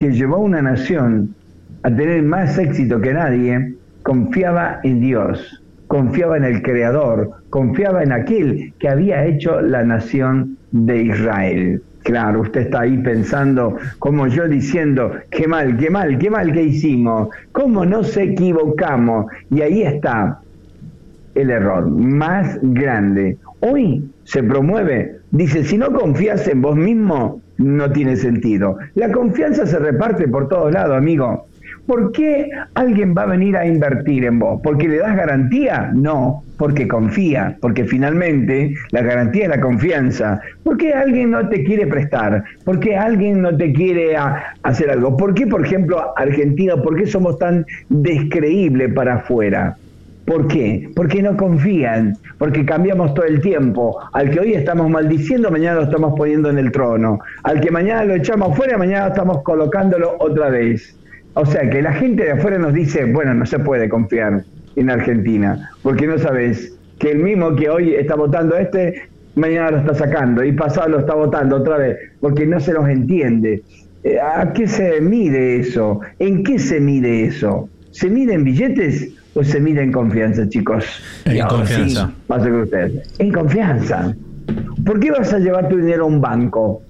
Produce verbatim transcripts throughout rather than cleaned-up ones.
que llevó a una nación a tener más éxito que nadie, confiaba en Dios, confiaba en el Creador, confiaba en aquel que había hecho la nación de Israel. Claro, usted está ahí pensando, como yo diciendo, qué mal, qué mal, qué mal que hicimos, cómo nos equivocamos. Y ahí está el error más grande. Hoy se promueve, dice, si no confías en vos mismo, no tiene sentido. La confianza se reparte por todos lados, amigo. ¿Por qué alguien va a venir a invertir en vos? ¿Porque le das garantía? No, porque confía, porque finalmente la garantía es la confianza. ¿Por qué alguien no te quiere prestar? ¿Por qué alguien no te quiere a, hacer algo? ¿Por qué, por ejemplo, Argentina, por qué somos tan descreíbles para afuera? ¿Por qué? Porque no confían, porque cambiamos todo el tiempo. Al que hoy estamos maldiciendo, mañana lo estamos poniendo en el trono. Al que mañana lo echamos afuera, mañana estamos colocándolo otra vez. O sea que la gente de afuera nos dice, bueno, no se puede confiar en Argentina, porque no sabes que el mismo que hoy está votando este, mañana lo está sacando, y pasado lo está votando otra vez, porque no se nos entiende. ¿A qué se mide eso? ¿En qué se mide eso? ¿Se mide en billetes o se mide en confianza, chicos? En y confianza. Sí, pasa con ustedes. En confianza. ¿Por qué vas a llevar tu dinero a un banco?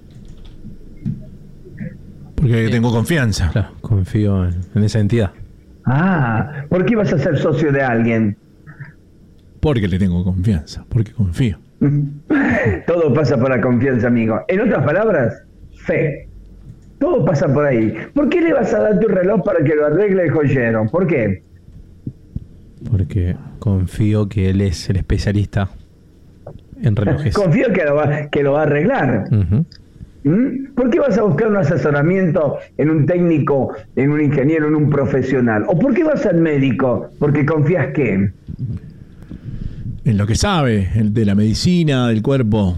Porque tengo confianza. Claro, confío en, en esa entidad. Ah, ¿por qué vas a ser socio de alguien? Porque le tengo confianza, porque confío. Todo pasa por la confianza, amigo. En otras palabras, fe. Todo pasa por ahí. ¿Por qué le vas a dar tu reloj para que lo arregle el joyero? ¿Por qué? Porque confío que él es el especialista en relojes. Confío que lo va, que lo va a arreglar. Uh-huh. ¿Mm? ¿Por qué vas a buscar un asesoramiento en un técnico, en un ingeniero, en un profesional? ¿O por qué vas al médico? Porque confías ¿qué? En lo que sabe, el de la medicina, del cuerpo.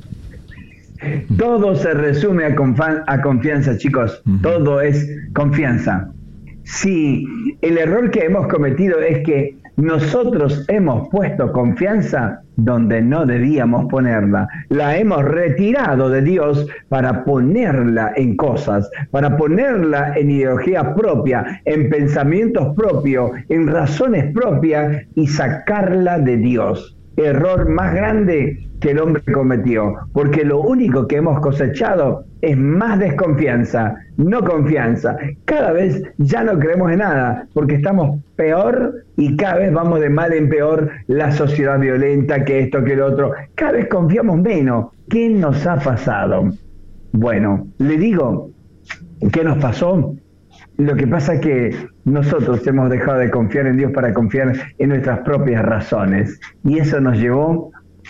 Todo se resume a, confa- a confianza, chicos. Uh-huh. Todo es confianza. Si el error que hemos cometido es que nosotros hemos puesto confianza donde no debíamos ponerla. La hemos retirado de Dios para ponerla en cosas, para ponerla en ideología propia, en pensamientos propios, en razones propias y sacarla de Dios. Error más grande que el hombre cometió, porque lo único que hemos cosechado es más desconfianza, no confianza. Cada vez ya no creemos en nada, porque estamos peor y cada vez vamos de mal en peor, la sociedad violenta, que esto, que lo otro. Cada vez confiamos menos. ¿Qué nos ha pasado? Bueno, le digo, ¿qué nos pasó? Lo que pasa es que nosotros hemos dejado de confiar en Dios para confiar en nuestras propias razones. Y eso nos llevó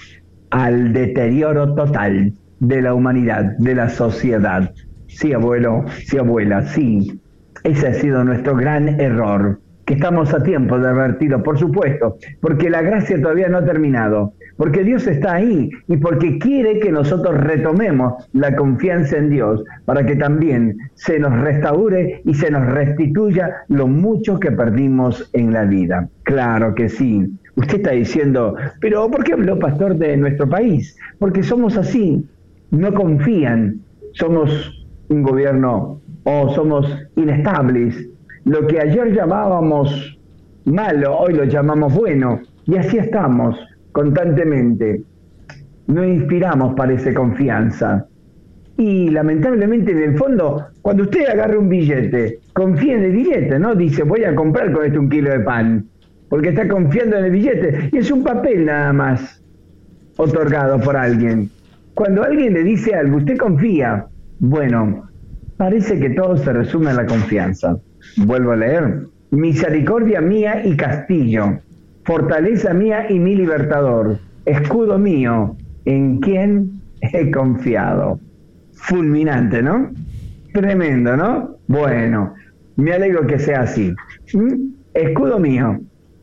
al deterioro total de la humanidad, de la sociedad. Sí, abuelo, sí, abuela, sí. Ese ha sido nuestro gran error, que estamos a tiempo de revertirlo, por supuesto, porque la gracia todavía no ha terminado, porque Dios está ahí y porque quiere que nosotros retomemos la confianza en Dios para que también se nos restaure y se nos restituya lo mucho que perdimos en la vida. Claro que sí. Usted está diciendo, pero ¿por qué habló, pastor, de nuestro país? Porque somos así, no confían, somos un gobierno o somos inestables. Lo que ayer llamábamos malo, hoy lo llamamos bueno, y así estamos constantemente. No inspiramos, parece, confianza. Y lamentablemente, en el fondo, cuando usted agarra un billete, confía en el billete, ¿no? Dice, voy a comprar con esto un kilo de pan, porque está confiando en el billete, y es un papel nada más, otorgado por alguien. Cuando alguien le dice algo, usted confía. Bueno, parece que todo se resume en la confianza. Vuelvo a leer. Misericordia mía y castillo, fortaleza mía y mi libertador, escudo mío, en quien he confiado. Fulminante, ¿no? Tremendo, ¿no? Bueno, me alegro que sea así. ¿Mm? Escudo mío,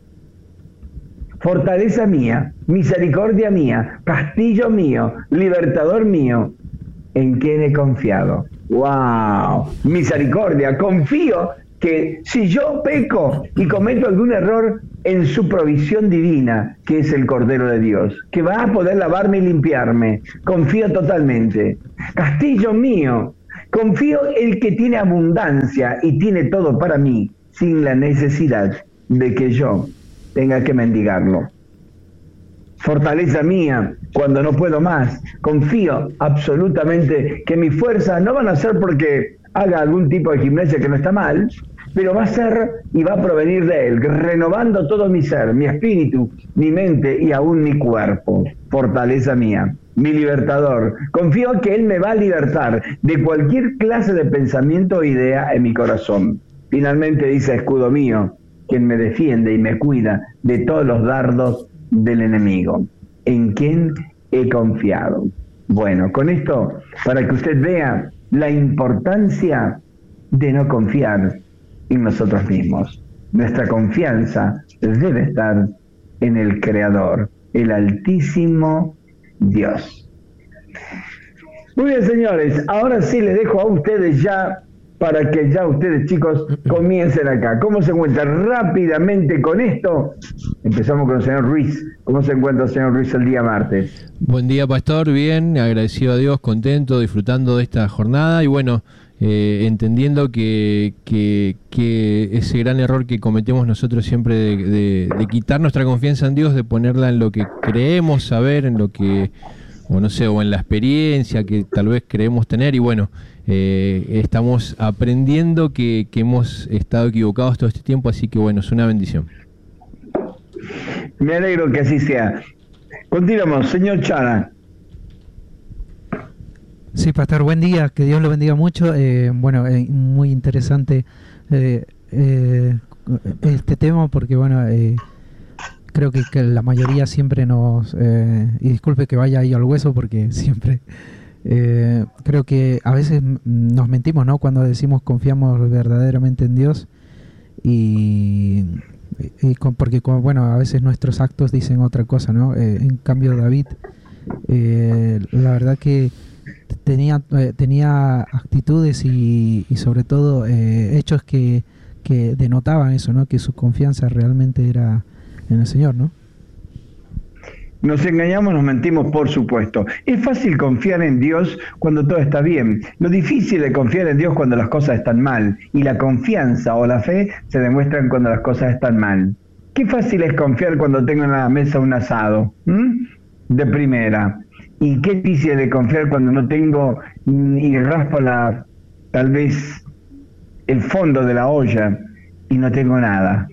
fortaleza mía, misericordia mía, castillo mío, libertador mío, en quien he confiado. ¡Wow! Misericordia, confío que si yo peco y cometo algún error, en su provisión divina, que es el Cordero de Dios, que va a poder lavarme y limpiarme. Confío totalmente. Castillo mío, Confío en el que tiene abundancia y tiene todo para mí, sin la necesidad de que yo tenga que mendigarlo. Fortaleza mía, cuando no puedo más, confío absolutamente que mis fuerzas no van a ser porque haga algún tipo de gimnasia que no está mal, pero va a ser y va a provenir de Él, renovando todo mi ser, mi espíritu, mi mente y aún mi cuerpo. Fortaleza mía, mi libertador. Confío que Él me va a libertar de cualquier clase de pensamiento o idea en mi corazón. Finalmente dice, escudo mío, quien me defiende y me cuida de todos los dardos del enemigo. ¿En quién he confiado? Bueno, con esto, para que usted vea la importancia de no confiar en nosotros mismos. Nuestra confianza debe estar en el Creador, el Altísimo Dios. Muy bien, señores, ahora sí les dejo a ustedes ya, para que ya ustedes, chicos, comiencen acá. ¿Cómo se encuentran? Rápidamente con esto, empezamos con el señor Ruiz. ¿Cómo se encuentra el señor Ruiz el día martes? Buen día, pastor, bien, agradecido a Dios, contento, disfrutando de esta jornada y bueno, eh, entendiendo que, que, que ese gran error que cometemos nosotros siempre de, de, de quitar nuestra confianza en Dios, de ponerla en lo que creemos saber, en lo que, o no sé, o en la experiencia que tal vez creemos tener y bueno, eh, estamos aprendiendo que, que hemos estado equivocados todo este tiempo, así que bueno, es una bendición. Me alegro que así sea. Continuamos, señor Chara. Sí, pastor, buen día, que Dios lo bendiga mucho. Eh, bueno, eh, muy interesante eh, eh, este tema porque, bueno, eh, creo que, que la mayoría siempre nos... Eh, y disculpe que vaya ahí al hueso porque siempre... Eh, creo que a veces nos mentimos, ¿no? Cuando decimos confiamos verdaderamente en Dios y... y con, porque, con, bueno, a veces nuestros actos dicen otra cosa, ¿no? Eh, en cambio, David, eh, la verdad que tenía eh, tenía actitudes y, y sobre todo eh, hechos que, que denotaban eso, ¿no? Que su confianza realmente era en el Señor, ¿no? Nos engañamos, nos mentimos, por supuesto. Es fácil confiar en Dios cuando todo está bien. Lo difícil es confiar en Dios cuando las cosas están mal. Y la confianza o la fe se demuestran cuando las cosas están mal. Qué fácil es confiar cuando tengo en la mesa un asado, ¿m? De primera. Y qué difícil es confiar cuando no tengo y raspo la, tal vez el fondo de la olla y no tengo nada.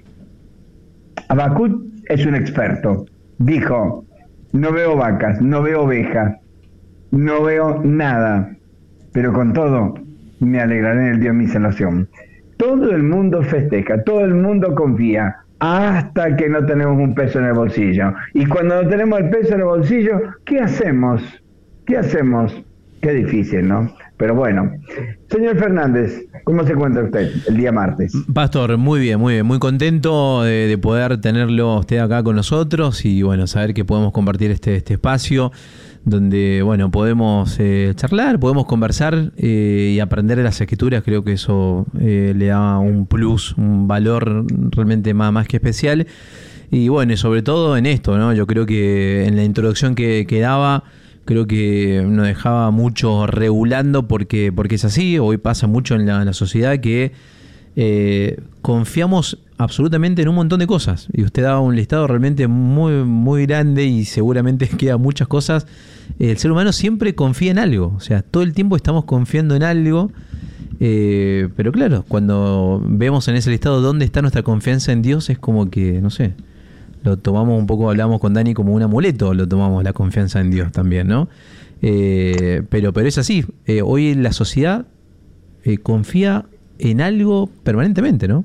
Habacuc es un experto. Dijo... No veo vacas, no veo ovejas, no veo nada, pero con todo me alegraré en el Dios de mi salvación. Todo el mundo festeja, todo el mundo confía, hasta que no tenemos un peso en el bolsillo. Y cuando no tenemos el peso en el bolsillo, ¿qué hacemos? ¿Qué hacemos? Qué difícil, ¿no? Pero bueno. Señor Fernández, ¿cómo se encuentra usted el día martes? Pastor, muy bien, muy bien. Muy contento de, de poder tenerlo usted acá con nosotros y, bueno, saber que podemos compartir este, este espacio donde, bueno, podemos eh, charlar, podemos conversar eh, y aprender de las escrituras. Creo que eso eh, le da un plus, un valor realmente más, más que especial. Y, bueno, y sobre todo en esto, ¿no? Yo creo que en la introducción que, que daba... Creo que nos dejaba mucho regulando porque, porque es así. Hoy pasa mucho en la, en la sociedad que eh, confiamos absolutamente en un montón de cosas. Y usted daba un listado realmente muy, muy grande y seguramente quedan muchas cosas. El ser humano siempre confía en algo. O sea, todo el tiempo estamos confiando en algo. Eh, pero claro, cuando vemos en ese listado dónde está nuestra confianza en Dios, es como que, no sé... Lo tomamos un poco, hablamos con Dani como un amuleto, lo tomamos la confianza en Dios también, ¿no? Eh, pero, pero es así, eh, hoy la sociedad eh, confía en algo permanentemente, ¿no?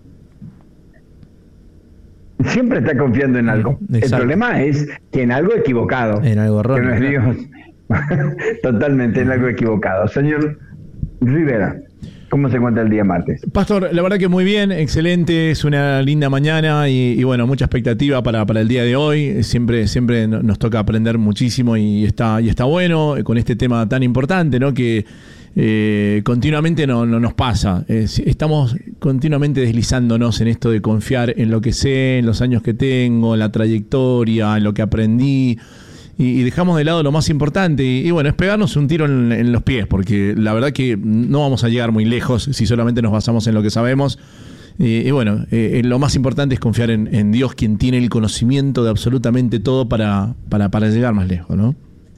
Siempre está confiando en algo. Exacto. El problema es que en algo equivocado. En algo erróneo. Que no es Dios. Totalmente en algo equivocado. Señor Rivera, ¿cómo se encuentra el día martes? Pastor, la verdad que muy bien, excelente, es una linda mañana y, y bueno, mucha expectativa para, para el día de hoy. Siempre, siempre nos toca aprender muchísimo y está, y está bueno con este tema tan importante, ¿no? Que eh, continuamente no, no nos pasa. Eh, estamos continuamente deslizándonos en esto de confiar en lo que sé, en los años que tengo, en la trayectoria, en lo que aprendí. y, y dejamos de lado lo más importante. Y, y bueno, es pegarnos un tiro en, en los pies, porque la verdad que no vamos a llegar muy lejos si solamente nos basamos en lo que sabemos. Y, y bueno, eh, lo más importante es confiar en, en Dios, quien tiene el conocimiento de absolutamente todo para, para, para llegar más lejos, ¿no?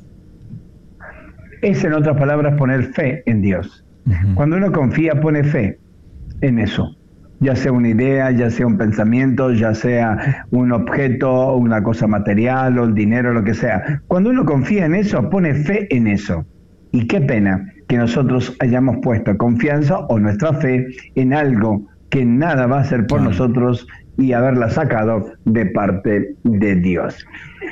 Es, en otras palabras, poner fe en Dios. Uh-huh. Cuando uno confía, pone fe en eso. Ya sea una idea, ya sea un pensamiento, ya sea un objeto, una cosa material o el dinero, lo que sea. Cuando uno confía en eso, pone fe en eso. Y qué pena que nosotros hayamos puesto confianza o nuestra fe en algo que nada va a hacer por claro. nosotros y haberla sacado de parte de Dios.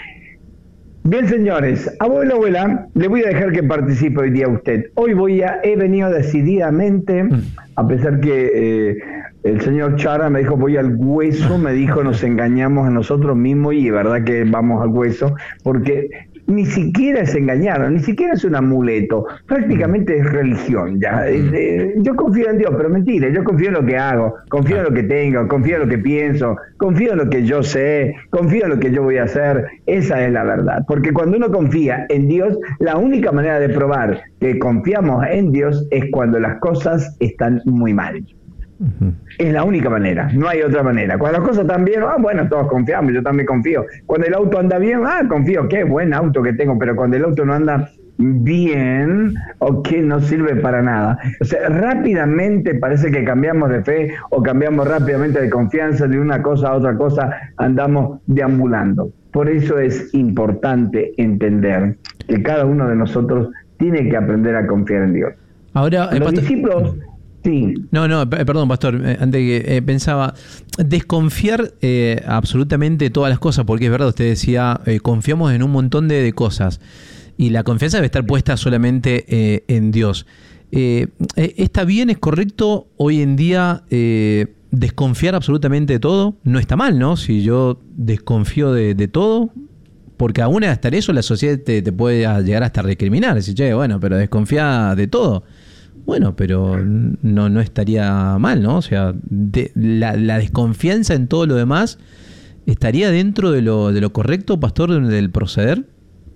Bien, señores, abuelo, abuela, le voy a dejar que participe hoy día usted. Hoy voy a, he venido decididamente, a pesar que eh, el señor Chara me dijo voy al hueso, me dijo nos engañamos a nosotros mismos y de verdad que vamos al hueso, porque ni siquiera es engañar, ni siquiera es un amuleto, prácticamente es religión. Ya. Eh, yo confío en Dios, pero mentira, yo confío en lo que hago, confío en lo que tengo, confío en lo que pienso, confío en lo que yo sé, confío en lo que yo voy a hacer. Esa es la verdad, porque cuando uno confía en Dios, la única manera de probar que confiamos en Dios es cuando las cosas están muy mal. Uh-huh. Es la única manera, no hay otra manera. Cuando las cosas están bien, ah, bueno, todos confiamos, yo también confío. Cuando el auto anda bien, ah, confío, qué buen auto que tengo, pero cuando el auto no anda bien, o que no sirve para nada. O sea, rápidamente parece que cambiamos de fe o cambiamos rápidamente de confianza de una cosa a otra cosa, andamos deambulando. Por eso es importante entender que cada uno de nosotros tiene que aprender a confiar en Dios. Ahora, los pastor... discípulos... Sí. No, no, perdón, pastor, eh, antes que eh, pensaba, desconfiar eh, absolutamente todas las cosas, porque es verdad, usted decía, eh, confiamos en un montón de, de cosas, y la confianza debe estar puesta solamente eh, en Dios. Eh, ¿Está bien, es correcto hoy en día eh, desconfiar absolutamente de todo? No está mal, ¿no? Si yo desconfío de, de todo, porque aún hasta en eso la sociedad te, te puede llegar hasta recriminar, decir, che, bueno, pero desconfía de todo. Bueno, pero no, no estaría mal, ¿no? O sea, de, la, la desconfianza en todo lo demás, ¿estaría dentro de lo, de lo correcto, pastor, del proceder?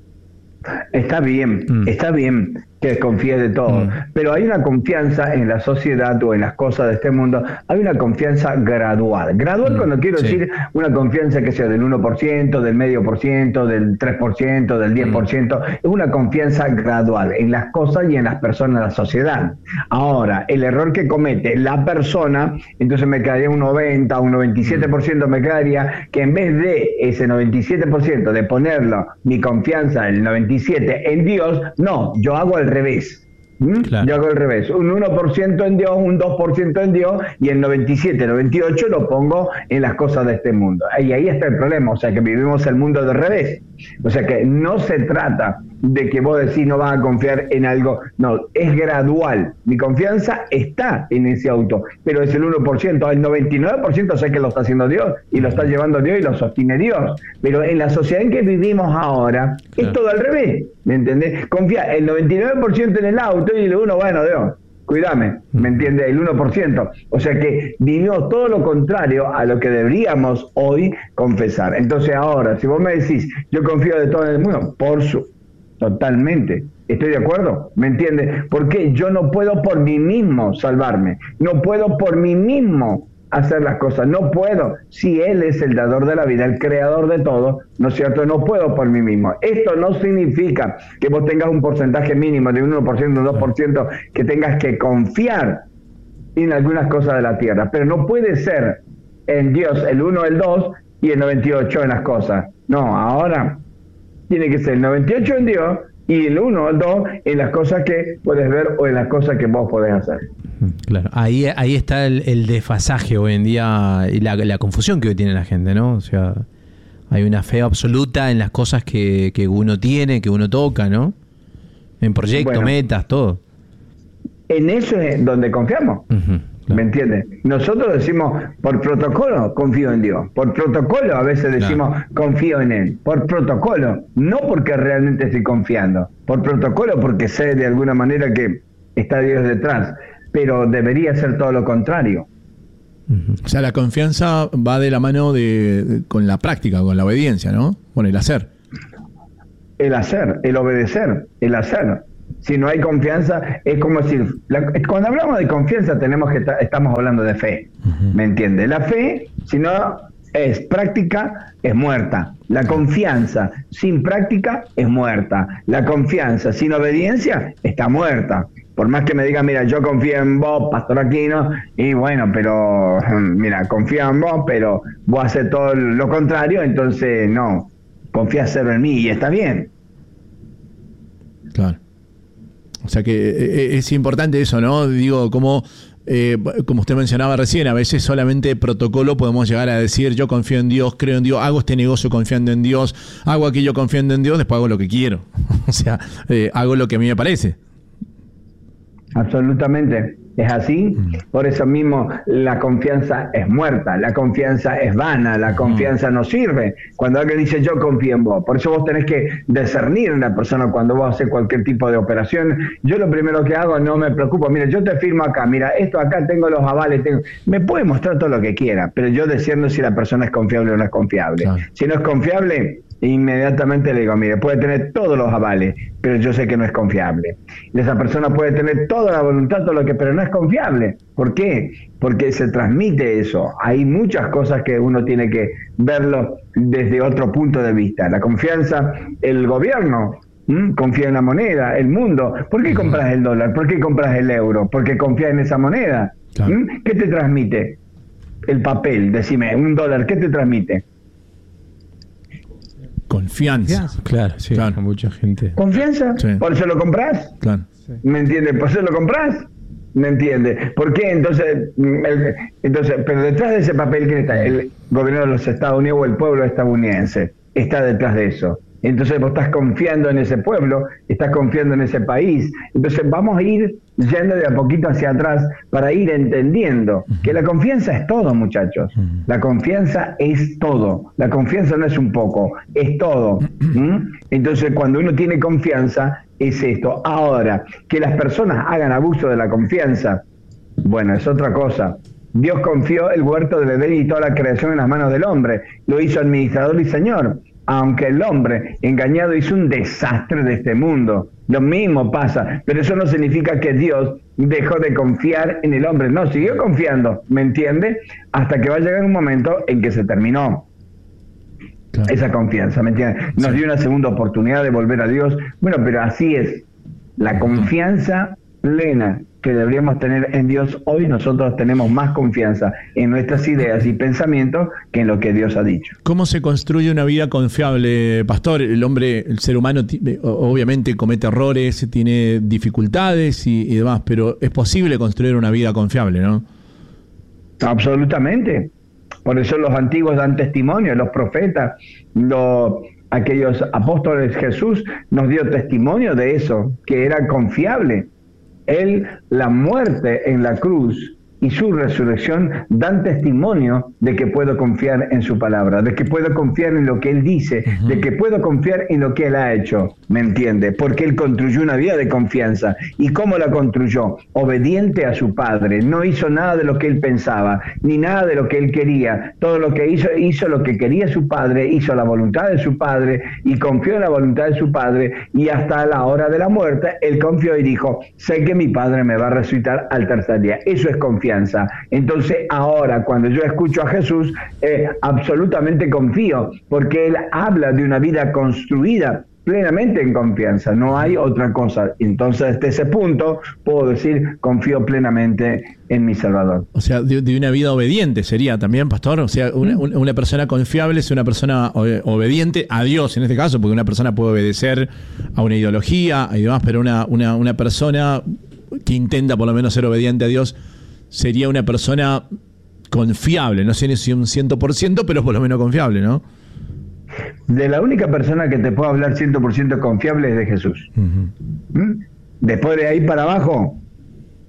Está bien, mm. está bien que desconfíe de todo, mm. pero hay una confianza en la sociedad o en las cosas de este mundo, hay una confianza gradual. Gradual mm. cuando quiero sí. decir una confianza que sea del uno por ciento, del medio por ciento, del tres por ciento, del diez por ciento, mm. es una confianza gradual en las cosas y en las personas de la sociedad. Ahora, el error que comete la persona, entonces me quedaría un noventa, un noventa y siete por ciento, mm. me quedaría que en vez de ese noventa y siete por ciento de ponerlo, mi confianza, el noventa y siete por ciento en Dios, no, yo hago el revés. ¿Mm? Claro. Yo hago el revés, un uno por ciento en Dios, un dos por ciento en Dios, y el noventa y siete, noventa y ocho lo pongo en las cosas de este mundo. Y ahí está el problema, o sea que vivimos el mundo del revés. O sea que no se trata de que vos decís no vas a confiar en algo, no, es gradual. Mi confianza está en ese auto, pero es el uno por ciento, el noventa y nueve por ciento sé que lo está haciendo Dios, y lo está llevando Dios y lo sostiene Dios. Pero en la sociedad en que vivimos ahora, claro, es todo al revés, ¿me entendés? Confía el noventa y nueve por ciento en el auto y el uno, bueno, Dios, cuídame, ¿me entiendes? El uno por ciento. O sea que vivimos todo lo contrario a lo que deberíamos hoy confesar. Entonces ahora, si vos me decís, yo confío de todo en el mundo, por su... Totalmente, estoy de acuerdo, ¿me entiendes? Porque yo no puedo por mí mismo salvarme, no puedo por mí mismo hacer las cosas, no puedo, si Él es el dador de la vida, el creador de todo, ¿no es cierto? No puedo por mí mismo. Esto no significa que vos tengas un porcentaje mínimo de un uno por ciento, un dos por ciento, que tengas que confiar en algunas cosas de la tierra, pero no puede ser en Dios el uno, el dos y el noventa y ocho en las cosas. No, ahora tiene que ser el noventa y ocho en Dios y el uno, el dos en las cosas que puedes ver o en las cosas que vos podés hacer. Claro, ahí, ahí está el, el desfasaje hoy en día y la, la confusión que hoy tiene la gente, ¿no? O sea, hay una fe absoluta en las cosas que, que uno tiene, que uno toca, ¿no? En proyectos, bueno, metas, todo. En eso es donde confiamos. Uh-huh. ¿Me entiendes? Nosotros decimos, por protocolo, confío en Dios. Por protocolo a veces decimos, claro, confío en Él. Por protocolo, no porque realmente estoy confiando. Por protocolo porque sé de alguna manera que está Dios detrás. Pero debería ser todo lo contrario. Uh-huh. O sea, la confianza va de la mano de, de con la práctica, con la obediencia, ¿no? Con el hacer. el hacer, el obedecer, el hacer. Si no hay confianza, es como decir, la, cuando hablamos de confianza tenemos que estamos hablando de fe, uh-huh. ¿Me entiende? La fe, si no es práctica, es muerta. La confianza sin práctica es muerta. La confianza sin obediencia está muerta. Por más que me digan, mira, yo confío en vos, Pastor Aquino, y bueno, pero, mira, confío en vos, pero vos haces todo lo contrario, entonces no, confía cero en mí y está bien. Claro. O sea que es importante eso, ¿no? Digo, como, eh, como usted mencionaba recién, a veces solamente protocolo podemos llegar a decir, yo confío en Dios, creo en Dios, hago este negocio confiando en Dios, hago aquello confiando en Dios, después hago lo que quiero. O sea, eh, hago lo que a mí me parece. Absolutamente, es así. Por eso mismo la confianza es muerta, la confianza es vana, la confianza no sirve. Cuando alguien dice yo confío en vos, por eso vos tenés que discernir en una persona cuando vos haces cualquier tipo de operación. Yo lo primero que hago, no me preocupo, mira, yo te firmo acá, mira, esto acá tengo los avales, tengo... me puede mostrar todo lo que quiera, pero yo discerno si la persona es confiable o no es confiable. Claro. Si no es confiable, inmediatamente le digo, mire, puede tener todos los avales, pero yo sé que no es confiable. Y esa persona puede tener toda la voluntad, todo lo que, pero no es confiable. ¿Por qué? Porque se transmite eso. Hay muchas cosas que uno tiene que verlo desde otro punto de vista. La confianza, el gobierno ¿Mm? confía en la moneda, el mundo. ¿Por qué compras el dólar? ¿Por qué compras el euro? Porque confía en esa moneda. Claro. ¿Mm? ¿Qué te transmite? El papel, decime, un dólar, ¿qué te transmite? Confianza. Confianza. Claro, sí, claro. Mucha gente. ¿Confianza? Sí. ¿Por eso lo compras? Claro. Sí. ¿Me entiendes? ¿Por eso lo compras? ¿Me entiendes? ¿Por qué? Entonces, el, entonces, pero detrás de ese papel, ¿quién está? El gobierno de los Estados Unidos o el pueblo estadounidense está detrás de eso. Entonces vos estás confiando en ese pueblo, estás confiando en ese país. Entonces vamos a ir yendo de a poquito hacia atrás para ir entendiendo uh-huh. que la confianza es todo, muchachos. Uh-huh. La confianza es todo. La confianza no es un poco, es todo. Uh-huh. ¿Mm? Entonces cuando uno tiene confianza, es esto. Ahora, que las personas hagan abuso de la confianza, bueno, es otra cosa. Dios confió el huerto del Edén y toda la creación en las manos del hombre. Lo hizo administrador y señor. Aunque el hombre engañado hizo un desastre de este mundo. Lo mismo pasa, pero eso no significa que Dios dejó de confiar en el hombre. No, siguió confiando, ¿me entiende? Hasta que va a llegar un momento en que se terminó claro. esa confianza, ¿me entiende? Nos sí. dio una segunda oportunidad de volver a Dios. Bueno, pero así es. La confianza plena que deberíamos tener en Dios, hoy nosotros tenemos más confianza en nuestras ideas y pensamientos que en lo que Dios ha dicho. ¿Cómo se construye una vida confiable, pastor? El hombre, el ser humano obviamente comete errores, tiene dificultades y, y demás, pero es posible construir una vida confiable, ¿no? Absolutamente. Por eso los antiguos dan testimonio, los profetas, los... aquellos apóstoles, Jesús nos dio testimonio de eso, que era confiable. Él, la muerte en la cruz y su resurrección dan testimonio de que puedo confiar en su palabra, de que puedo confiar en lo que Él dice, uh-huh. de que puedo confiar en lo que Él ha hecho, ¿me entiende? Porque Él construyó una vida de confianza. ¿Y cómo la construyó? Obediente a su Padre. No hizo nada de lo que Él pensaba, ni nada de lo que Él quería. Todo lo que hizo, hizo lo que quería su Padre, hizo la voluntad de su Padre y confió en la voluntad de su Padre, y hasta la hora de la muerte, Él confió y dijo, sé que mi Padre me va a resucitar al tercer día. Eso es confianza. Entonces ahora cuando yo escucho a Jesús eh, absolutamente confío, porque Él habla de una vida construida plenamente en confianza, no hay otra cosa. Entonces desde ese punto puedo decir confío plenamente en mi Salvador. O sea, de, de una vida obediente sería también, pastor. O sea, una, una persona confiable es una persona obediente a Dios en este caso, porque una persona puede obedecer a una ideología y demás, pero una, una, una persona que intenta por lo menos ser obediente a Dios sería una persona confiable, no sé si un cien por ciento, pero por lo menos confiable, ¿no? De la única persona que te puedo hablar cien por ciento confiable es de Jesús. Uh-huh. ¿Mm? Después de ahí para abajo,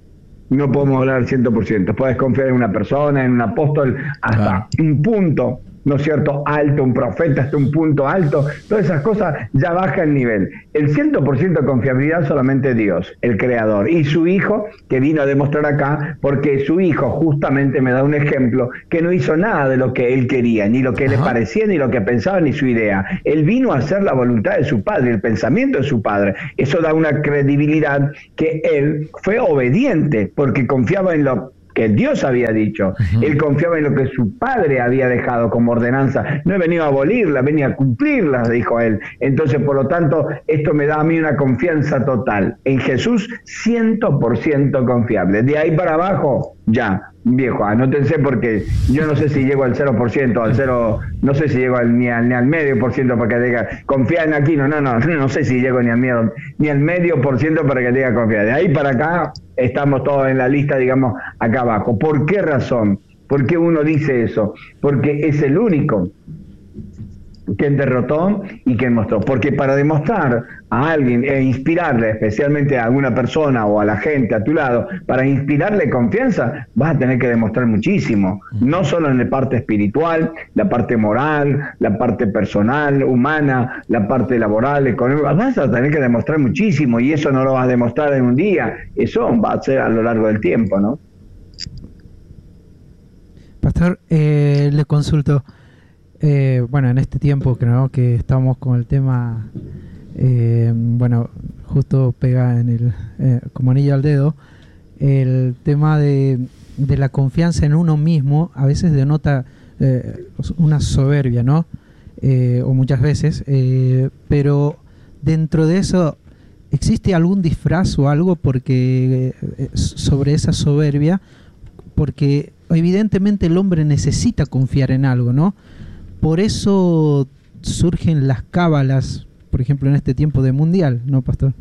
no podemos hablar cien por ciento. Puedes confiar en una persona, en un apóstol, hasta claro. un punto. ¿no es cierto?, alto, un profeta hasta un punto alto, todas esas cosas ya baja el nivel. El cien por ciento de confiabilidad solamente Dios, el Creador, y su Hijo, que vino a demostrar acá, porque su Hijo justamente me da un ejemplo, que no hizo nada de lo que él quería, ni lo que Ajá. le parecía, ni lo que pensaba, ni su idea. Él vino a hacer la voluntad de su Padre, el pensamiento de su Padre. Eso da una credibilidad que él fue obediente, porque confiaba en lo que Dios había dicho. Uh-huh. Él confiaba en lo que su Padre había dejado como ordenanza. No he venido a abolirla, venía a cumplirla, dijo él. Entonces, por lo tanto, esto me da a mí una confianza total. En Jesús, cien por ciento confiable. De ahí para abajo, ya, viejo, anótense porque yo no sé si llego al cero por ciento, al cero, no sé si llego al, ni, al, ni al medio por ciento para que diga, confía en Aquino, no, no, no sé si llego ni al medio, ni al medio por ciento para que diga confiar. De ahí para acá estamos todos en la lista, digamos, acá abajo. ¿Por qué razón? ¿Por qué uno dice eso? Porque es el único que derrotó y que mostró. Porque para demostrar a alguien e inspirarle, especialmente a alguna persona o a la gente a tu lado, para inspirarle confianza, vas a tener que demostrar muchísimo. No solo en la parte espiritual, la parte moral, la parte personal, humana, la parte laboral, económica. Vas a tener que demostrar muchísimo y eso no lo vas a demostrar en un día. Eso va a ser a lo largo del tiempo, ¿no? Pastor, eh, le consulto. Eh, bueno, en este tiempo creo que estamos con el tema, eh, bueno, justo pega en el eh, como anillo al dedo, el tema de, de la confianza en uno mismo a veces denota eh, una soberbia, ¿no? Eh, o muchas veces, eh, pero dentro de eso, ¿existe algún disfraz o algo porque eh, sobre esa soberbia? Porque evidentemente el hombre necesita confiar en algo, ¿no? Por eso surgen las cábalas, por ejemplo, en este tiempo de mundial, ¿no, pastor?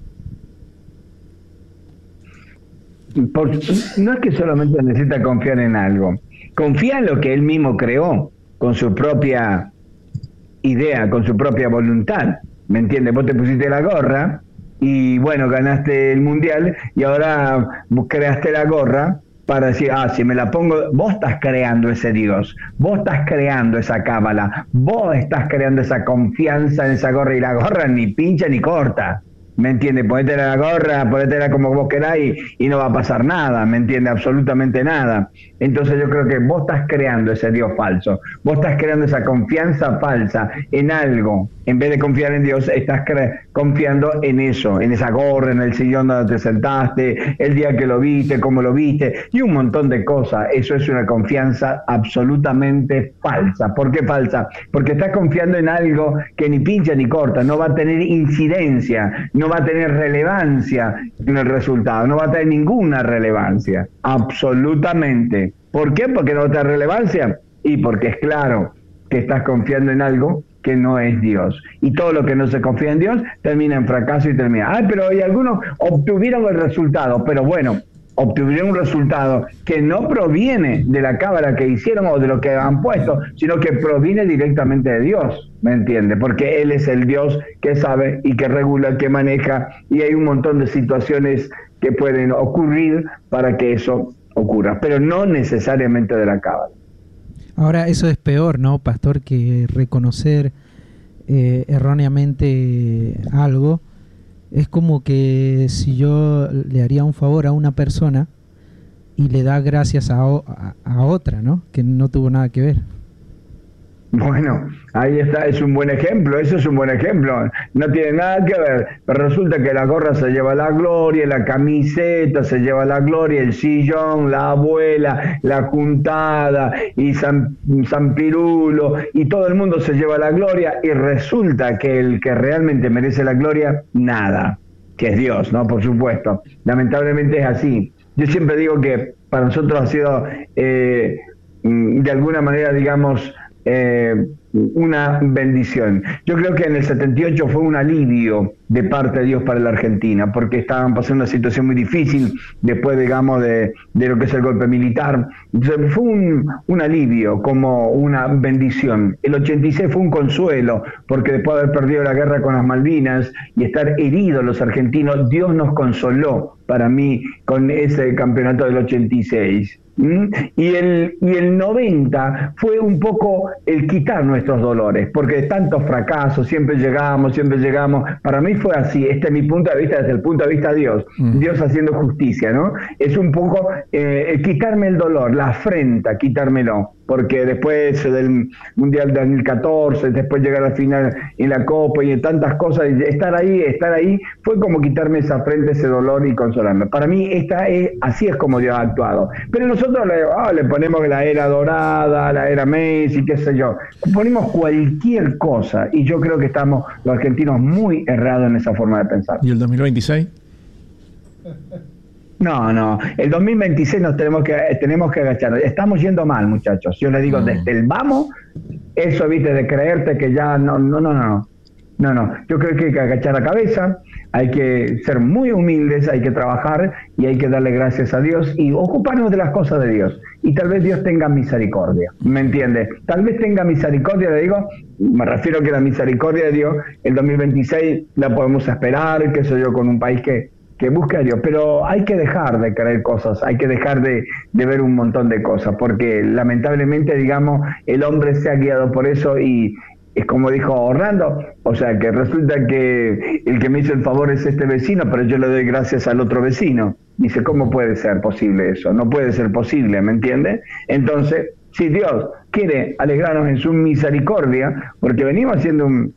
Por, no es que solamente necesita confiar en algo. Confía en lo que él mismo creó, con su propia idea, con su propia voluntad. ¿Me entiendes? Vos te pusiste la gorra y, bueno, ganaste el mundial y ahora creaste la gorra para decir, ah, si me la pongo, vos estás creando ese Dios, vos estás creando esa cábala, vos estás creando esa confianza en esa gorra, y la gorra ni pincha ni corta, ¿me entiendes? Ponétela la gorra, ponétela como vos queráis y, y no va a pasar nada, ¿me entiendes? Absolutamente nada. Entonces yo creo que vos estás creando ese Dios falso, vos estás creando esa confianza falsa en algo. En vez de confiar en Dios, estás confiando en eso, en esa gorra, en el sillón donde te sentaste, el día que lo viste, cómo lo viste, y un montón de cosas. Eso es una confianza absolutamente falsa. ¿Por qué falsa? Porque estás confiando en algo que ni pincha ni corta, no va a tener incidencia, no va a tener relevancia en el resultado, no va a tener ninguna relevancia, absolutamente. ¿Por qué? Porque no va a tener relevancia, y porque es claro que estás confiando en algo que no es Dios. Y todo lo que no se confía en Dios termina en fracaso y termina. Ay, pero hay algunos obtuvieron el resultado, pero bueno, obtuvieron un resultado que no proviene de la cábala que hicieron o de lo que han puesto, sino que proviene directamente de Dios, ¿me entiende? Porque Él es el Dios que sabe y que regula, que maneja, y hay un montón de situaciones que pueden ocurrir para que eso ocurra, pero no necesariamente de la cábala. Ahora, eso es peor, ¿no, pastor? Que reconocer eh, erróneamente algo. Es como que si yo le haría un favor a una persona y le da gracias a, a, a otra, ¿no? Que no tuvo nada que ver. Bueno, ahí está, es un buen ejemplo, eso es un buen ejemplo, no tiene nada que ver, pero resulta que la gorra se lleva la gloria, la camiseta se lleva la gloria, el sillón, la abuela, la juntada y San, San Pirulo, y todo el mundo se lleva la gloria, y resulta que el que realmente merece la gloria, nada, que es Dios, ¿no? Por supuesto, lamentablemente es así. Yo siempre digo que para nosotros ha sido, eh, de alguna manera, digamos, Eh, una bendición. Yo creo que en el setenta y ocho fue un alivio de parte de Dios para la Argentina, porque estaban pasando una situación muy difícil después, digamos, de, de lo que es el golpe militar. Entonces fue un, un alivio, como una bendición. El ochenta y seis fue un consuelo, porque después de haber perdido la guerra con las Malvinas y estar heridos los argentinos, Dios nos consoló, para mí, con ese campeonato del ochenta y seis. ¿Mm? Y el, y el noventa fue un poco el quitar nuestros dolores, porque de tantos fracasos, siempre llegamos, siempre llegamos. Para mí fue así, este es mi punto de vista, desde el punto de vista de Dios, mm. Dios haciendo justicia, ¿no? Es un poco eh, el quitarme el dolor, la afrenta, quitármelo, porque después del Mundial de dos mil catorce, después llegar al final en la Copa y en tantas cosas, estar ahí, estar ahí, fue como quitarme esa afrenta, ese dolor y consolarme. Para mí esta es, así es como Dios ha actuado. Pero nosotros le, oh, le ponemos la era dorada, la era Messi, qué sé yo. Ponemos cualquier cosa y yo creo que estamos los argentinos muy errados en esa forma de pensar. ¿Y el dos mil veintiséis? No, no, el dos mil veintiséis nos tenemos que tenemos que agachar. Estamos yendo mal, muchachos. Yo les digo, mm. desde el vamos, eso, viste, de creerte que ya no, no, no, no. No, no, yo creo que hay que agachar la cabeza, hay que ser muy humildes, hay que trabajar y hay que darle gracias a Dios y ocuparnos de las cosas de Dios. Y tal vez Dios tenga misericordia, ¿me entiendes? Tal vez tenga misericordia, le digo, me refiero a que la misericordia de Dios, el dos mil veintiséis la podemos esperar, qué sé yo, con un país que, que busque a Dios, pero hay que dejar de creer cosas, hay que dejar de, de ver un montón de cosas, porque lamentablemente, digamos, el hombre se ha guiado por eso y es como dijo Orlando, o sea que resulta que el que me hizo el favor es este vecino, pero yo le doy gracias al otro vecino. Dice, ¿cómo puede ser posible eso? No puede ser posible, ¿me entiende? Entonces, si Dios quiere alegrarnos en su misericordia, porque venimos haciendo un,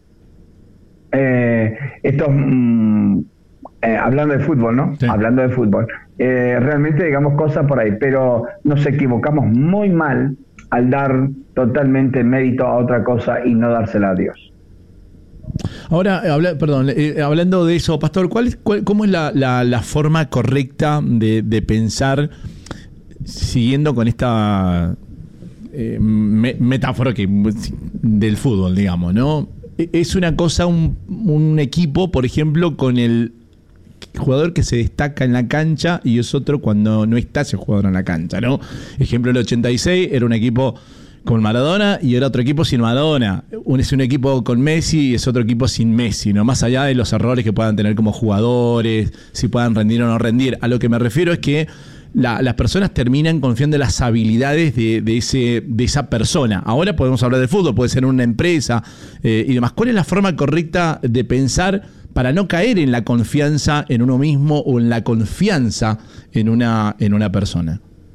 eh, estos, mm, eh, hablando de fútbol, ¿no? Sí. Hablando de fútbol, eh, realmente digamos cosas por ahí, pero nos equivocamos muy mal al dar totalmente mérito a otra cosa y no dársela a Dios. Ahora, habla, perdón, eh, hablando de eso, Pastor, ¿cuál, cuál, ¿cómo es la, la, la forma correcta de, de pensar, siguiendo con esta eh, me, metáfora que, del fútbol, digamos, ¿no? Es una cosa, un, un equipo, por ejemplo, con el jugador que se destaca en la cancha y es otro cuando no está ese jugador en la cancha, ¿no? Ejemplo, el ochenta y seis era un equipo con Maradona y era otro equipo sin Maradona. Un, es un equipo con Messi y es otro equipo sin Messi, ¿no? Más allá de los errores que puedan tener como jugadores, si puedan rendir o no rendir. A lo que me refiero es que la, las personas terminan confiando en las habilidades de, de, ese, de esa persona. Ahora podemos hablar de fútbol, puede ser una empresa eh, y demás. ¿Cuál es la forma correcta de pensar para no caer en la confianza en uno mismo o en la confianza en una, en una persona?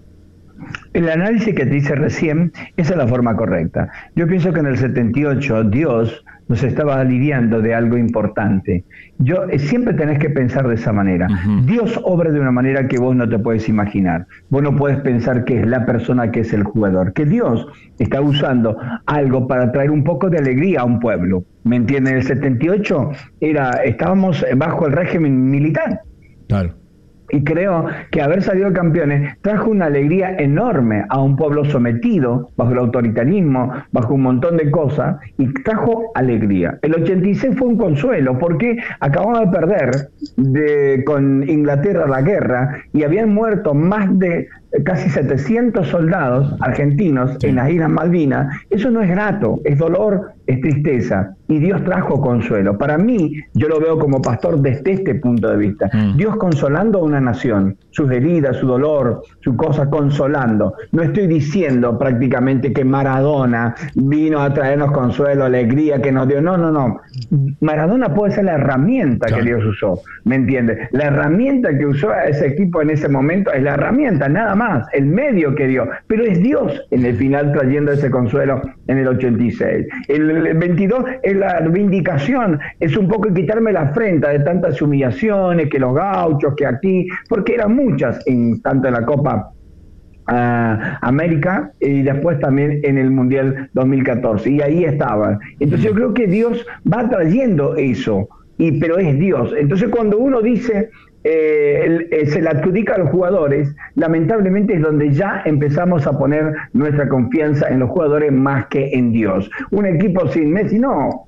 El análisis que te hice recién, esa es la forma correcta. Yo pienso que en el setenta y ocho Dios nos estaba aliviando de algo importante. Yo siempre tenés que pensar de esa manera. Uh-huh. Dios obra de una manera que vos no te puedes imaginar. Vos no puedes pensar que es la persona que es el jugador. Que Dios está usando algo para traer un poco de alegría a un pueblo. ¿Me entienden? En el setenta y ocho era, estábamos bajo el régimen militar. Claro. Y creo que haber salido campeones trajo una alegría enorme a un pueblo sometido bajo el autoritarismo, bajo un montón de cosas, y trajo alegría. El ochenta y seis fue un consuelo porque acabamos de perder de, con Inglaterra la guerra y habían muerto más de casi setecientos soldados argentinos en las Islas Malvinas. Eso no es grato, es dolor, es tristeza. Y Dios trajo consuelo. Para mí, yo lo veo como pastor desde este punto de vista. Mm. Dios consolando a una nación, sus heridas, su dolor, su cosa, consolando. No estoy diciendo prácticamente que Maradona vino a traernos consuelo, alegría, que nos dio. No, no, no. Maradona puede ser la herramienta claro. que Dios usó. ¿Me entiendes? La herramienta que usó a ese equipo en ese momento es la herramienta, nada más. El medio que dio. Pero es Dios en el final trayendo ese consuelo en el ochenta y seis. El, el veintidós es la reivindicación, es un poco quitarme la afrenta de tantas humillaciones, que los gauchos, que aquí, porque eran muchas, en, tanto en la Copa uh, América y después también en el Mundial dos mil catorce, y ahí estaban. Entonces yo creo que Dios va trayendo eso, y, pero es Dios. Entonces cuando uno dice Eh, el, eh, se le adjudica a los jugadores, lamentablemente es donde ya empezamos a poner nuestra confianza en los jugadores más que en Dios. Un equipo sin Messi, no.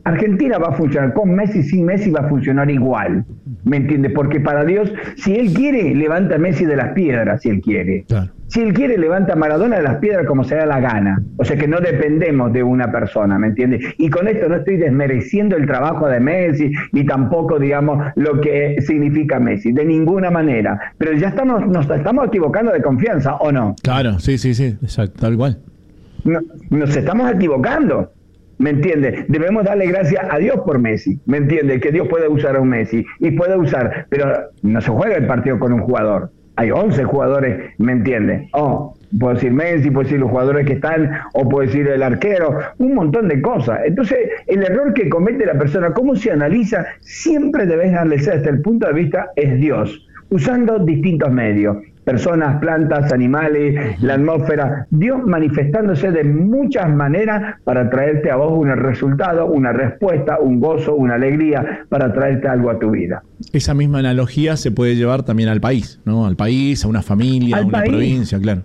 Argentina va a funcionar con Messi, sin Messi va a funcionar igual, ¿me entiendes? Porque para Dios, si Él quiere, levanta a Messi de las piedras, si Él quiere. Claro. Si Él quiere, levanta a Maradona de las piedras como se da la gana. O sea que no dependemos de una persona, ¿me entiendes? Y con esto no estoy desmereciendo el trabajo de Messi, ni tampoco, digamos, lo que significa Messi, de ninguna manera. Pero ya estamos, nos estamos equivocando de confianza, ¿o no? Claro, sí, sí, sí, exacto, tal cual. No, nos estamos equivocando, ¿me entiendes? Debemos darle gracias a Dios por Messi, ¿me entiendes? Que Dios puede usar a un Messi, y puede usar, pero no se juega el partido con un jugador. Hay once jugadores, ¿me entiendes? Oh, puedo decir Messi, puedo decir los jugadores que están, o puedo decir el arquero, un montón de cosas. Entonces, el error que comete la persona, cómo se analiza, siempre debes analizar desde el punto de vista, es Dios, usando distintos medios. Personas, plantas, animales, la atmósfera, Dios manifestándose de muchas maneras para traerte a vos un resultado, una respuesta, un gozo, una alegría, para traerte algo a tu vida. Esa misma analogía se puede llevar también al país, ¿no? Al país, a una familia, a una país. provincia, claro.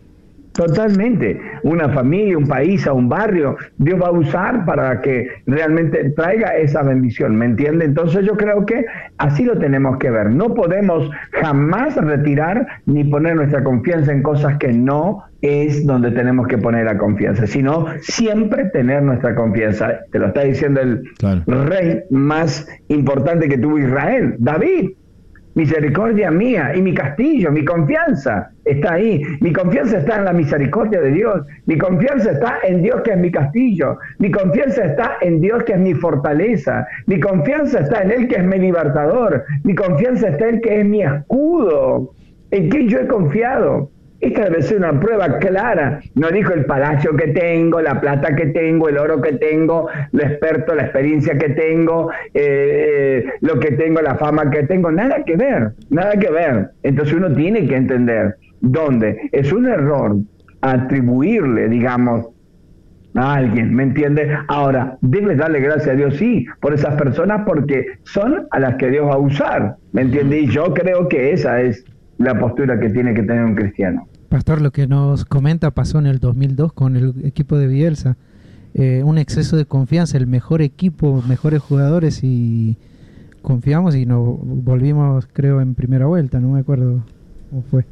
Totalmente, una familia, un país, a un barrio, Dios va a usar para que realmente traiga esa bendición, ¿me entiende? Entonces yo creo que así lo tenemos que ver, no podemos jamás retirar ni poner nuestra confianza en cosas que no es donde tenemos que poner la confianza, sino siempre tener nuestra confianza. Te lo está diciendo el claro. rey más importante que tuvo Israel, David. Misericordia mía y mi castillo, mi confianza está ahí. Mi confianza está en la misericordia de Dios. Mi confianza está en Dios que es mi castillo. Mi confianza está en Dios que es mi fortaleza. Mi confianza está en Él que es mi libertador. Mi confianza está en Él que es mi escudo. ¿En quién yo he confiado? Esta debe ser una prueba clara. No dijo el palacio que tengo, la plata que tengo, el oro que tengo, lo experto, la experiencia que tengo, eh, eh, lo que tengo, la fama que tengo. Nada que ver, nada que ver. Entonces uno tiene que entender dónde. Es un error atribuirle, digamos, a alguien, ¿me entiendes? Ahora, debes darle gracias a Dios, sí, por esas personas, porque son a las que Dios va a usar, ¿me entiendes? Y yo creo que esa es la postura que tiene que tener un cristiano. Pastor, lo que nos comenta pasó en el dos mil dos con el equipo de Bielsa, eh, un exceso de confianza, el mejor equipo, mejores jugadores, y confiamos y nos volvimos, creo, en primera vuelta, no me acuerdo cómo fue.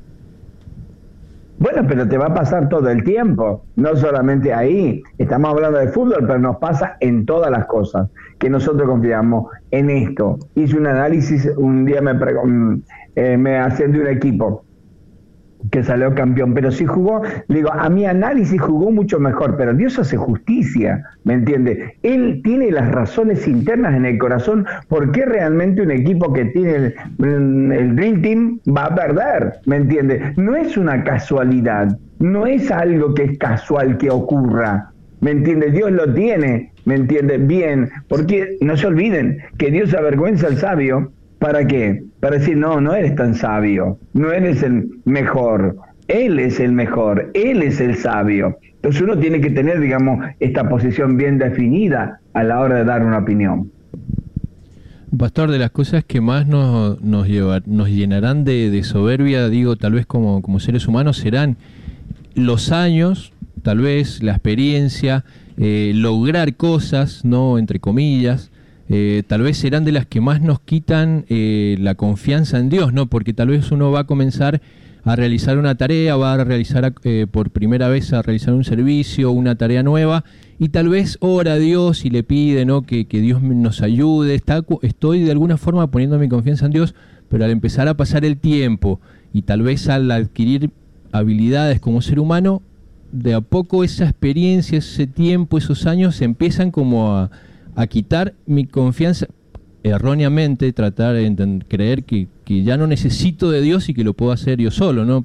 Bueno, pero te va a pasar todo el tiempo, no solamente ahí. Estamos hablando de fútbol, pero nos pasa en todas las cosas, que nosotros confiamos en esto. Hice un análisis, un día me, eh, me hacían de un equipo que salió campeón, pero si jugó, le digo, a mi análisis jugó mucho mejor, pero Dios hace justicia, ¿me entiende? Él tiene las razones internas en el corazón, por qué realmente un equipo que tiene el, el Dream Team va a perder, ¿me entiende? No es una casualidad, no es algo que es casual que ocurra, ¿me entiende? Dios lo tiene, ¿me entiende? Bien, porque no se olviden que Dios avergüenza al sabio. ¿Para qué? Para decir, no, no eres tan sabio, no eres el mejor, Él es el mejor, Él es el sabio. Entonces uno tiene que tener, digamos, esta posición bien definida a la hora de dar una opinión. Pastor, de las cosas que más nos, nos, llevar, nos llenarán de, de soberbia, digo, tal vez como, como seres humanos, serán los años, tal vez la experiencia, eh, lograr cosas, no, entre comillas. Eh, tal vez serán de las que más nos quitan eh, la confianza en Dios, ¿no? Porque tal vez uno va a comenzar a realizar una tarea, va a realizar eh, por primera vez a realizar un servicio, una tarea nueva, y tal vez ora a Dios y le pide, ¿no? que, que Dios nos ayude. Está, estoy de alguna forma poniendo mi confianza en Dios, pero al empezar a pasar el tiempo y tal vez al adquirir habilidades como ser humano, de a poco esa experiencia, ese tiempo, esos años se empiezan como a a quitar mi confianza, erróneamente tratar de entender, creer que, que ya no necesito de Dios y que lo puedo hacer yo solo, ¿no?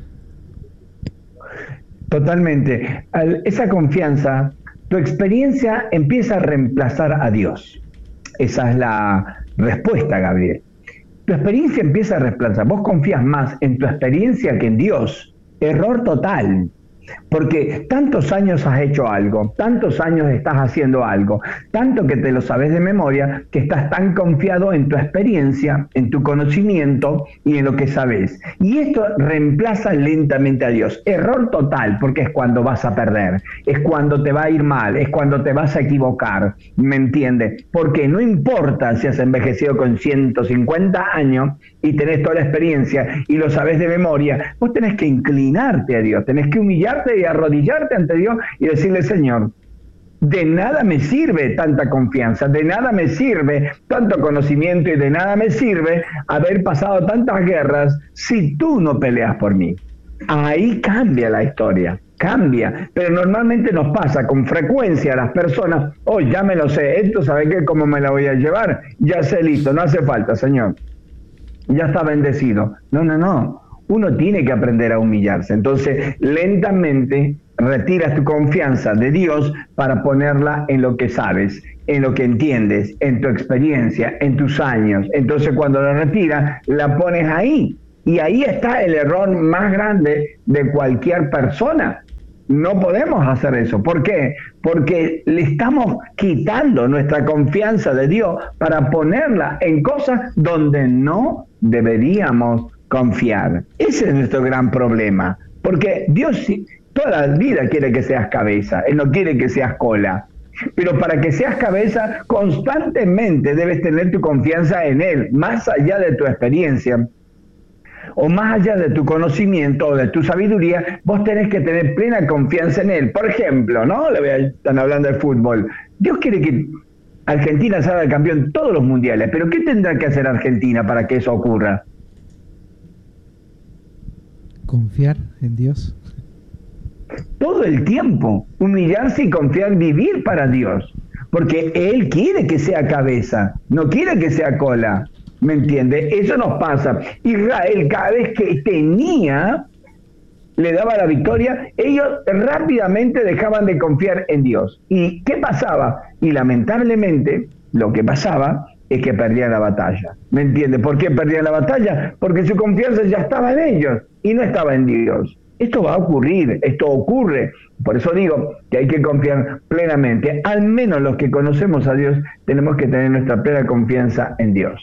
Totalmente. Al, esa confianza, tu experiencia empieza a reemplazar a Dios. Esa es la respuesta, Gabriel. Tu experiencia empieza a reemplazar. Vos confías más en tu experiencia que en Dios. Error total. Porque tantos años has hecho algo, tantos años estás haciendo algo, tanto que te lo sabes de memoria, que estás tan confiado en tu experiencia, en tu conocimiento y en lo que sabes. Y esto reemplaza lentamente a Dios. Error total, porque es cuando vas a perder, es cuando te va a ir mal, es cuando te vas a equivocar, ¿me entiendes? Porque no importa si has envejecido con ciento cincuenta años y tenés toda la experiencia y lo sabes de memoria, vos tenés que inclinarte a Dios, tenés que humillarte y arrodillarte ante Dios y decirle: Señor, de nada me sirve tanta confianza, de nada me sirve tanto conocimiento y de nada me sirve haber pasado tantas guerras si tú no peleas por mí. Ahí cambia la historia, cambia, pero normalmente nos pasa con frecuencia a las personas: oh, ya me lo sé, esto, ¿sabe qué? ¿Cómo me la voy a llevar? Ya sé, listo, no hace falta, Señor, ya está bendecido. No, no, no, uno tiene que aprender a humillarse. Entonces, lentamente retiras tu confianza de Dios para ponerla en lo que sabes, en lo que entiendes, en tu experiencia, en tus años. Entonces, cuando la retiras, la pones ahí. Y ahí está el error más grande de cualquier persona. No podemos hacer eso. ¿Por qué? Porque le estamos quitando nuestra confianza de Dios para ponerla en cosas donde no deberíamos confiar. Ese es nuestro gran problema. Porque Dios toda la vida quiere que seas cabeza. Él no quiere que seas cola. Pero para que seas cabeza, constantemente debes tener tu confianza en Él, más allá de tu experiencia o más allá de tu conocimiento o de tu sabiduría. Vos tenés que tener plena confianza en Él. Por ejemplo, ¿no? Le voy a, están hablando de fútbol. Dios quiere que Argentina salga campeón en todos los mundiales, pero ¿qué tendrá que hacer Argentina para que eso ocurra? Confiar en Dios. Todo el tiempo, humillarse y confiar, vivir para Dios, porque Él quiere que sea cabeza, no quiere que sea cola. ¿Me entiende? Eso nos pasa. Israel, cada vez que tenía, le daba la victoria, ellos rápidamente dejaban de confiar en Dios. ¿Y qué pasaba? Y lamentablemente, lo que pasaba es que perdían la batalla. ¿Me entiende? ¿Por qué perdían la batalla? Porque su confianza ya estaba en ellos y no estaba en Dios. Esto va a ocurrir, esto ocurre. Por eso digo que hay que confiar plenamente. Al menos los que conocemos a Dios, tenemos que tener nuestra plena confianza en Dios.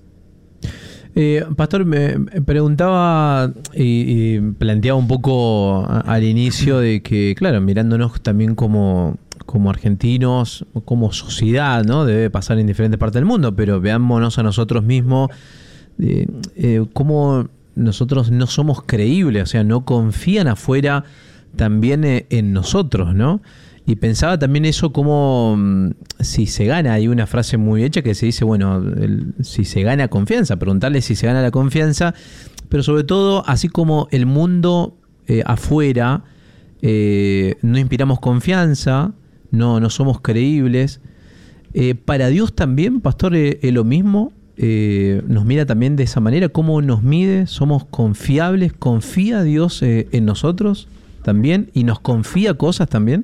Eh, Pastor, me preguntaba y, y planteaba un poco al inicio de que, claro, mirándonos también como, como argentinos, como sociedad, ¿no? Debe pasar en diferentes partes del mundo, pero veámonos a nosotros mismos, eh, eh, cómo nosotros no somos creíbles, o sea, no confían afuera también en nosotros, ¿no? Y pensaba también eso como si se gana, hay una frase muy hecha que se dice, bueno, el, si se gana confianza, preguntarle si se gana la confianza, pero sobre todo, así como el mundo eh, afuera, eh, no inspiramos confianza, no, no somos creíbles, eh, para Dios también, Pastor, es eh, lo mismo, eh, nos mira también de esa manera, ¿cómo nos mide? ¿Somos confiables? ¿Confía Dios eh, en nosotros también? ¿Y nos confía cosas también?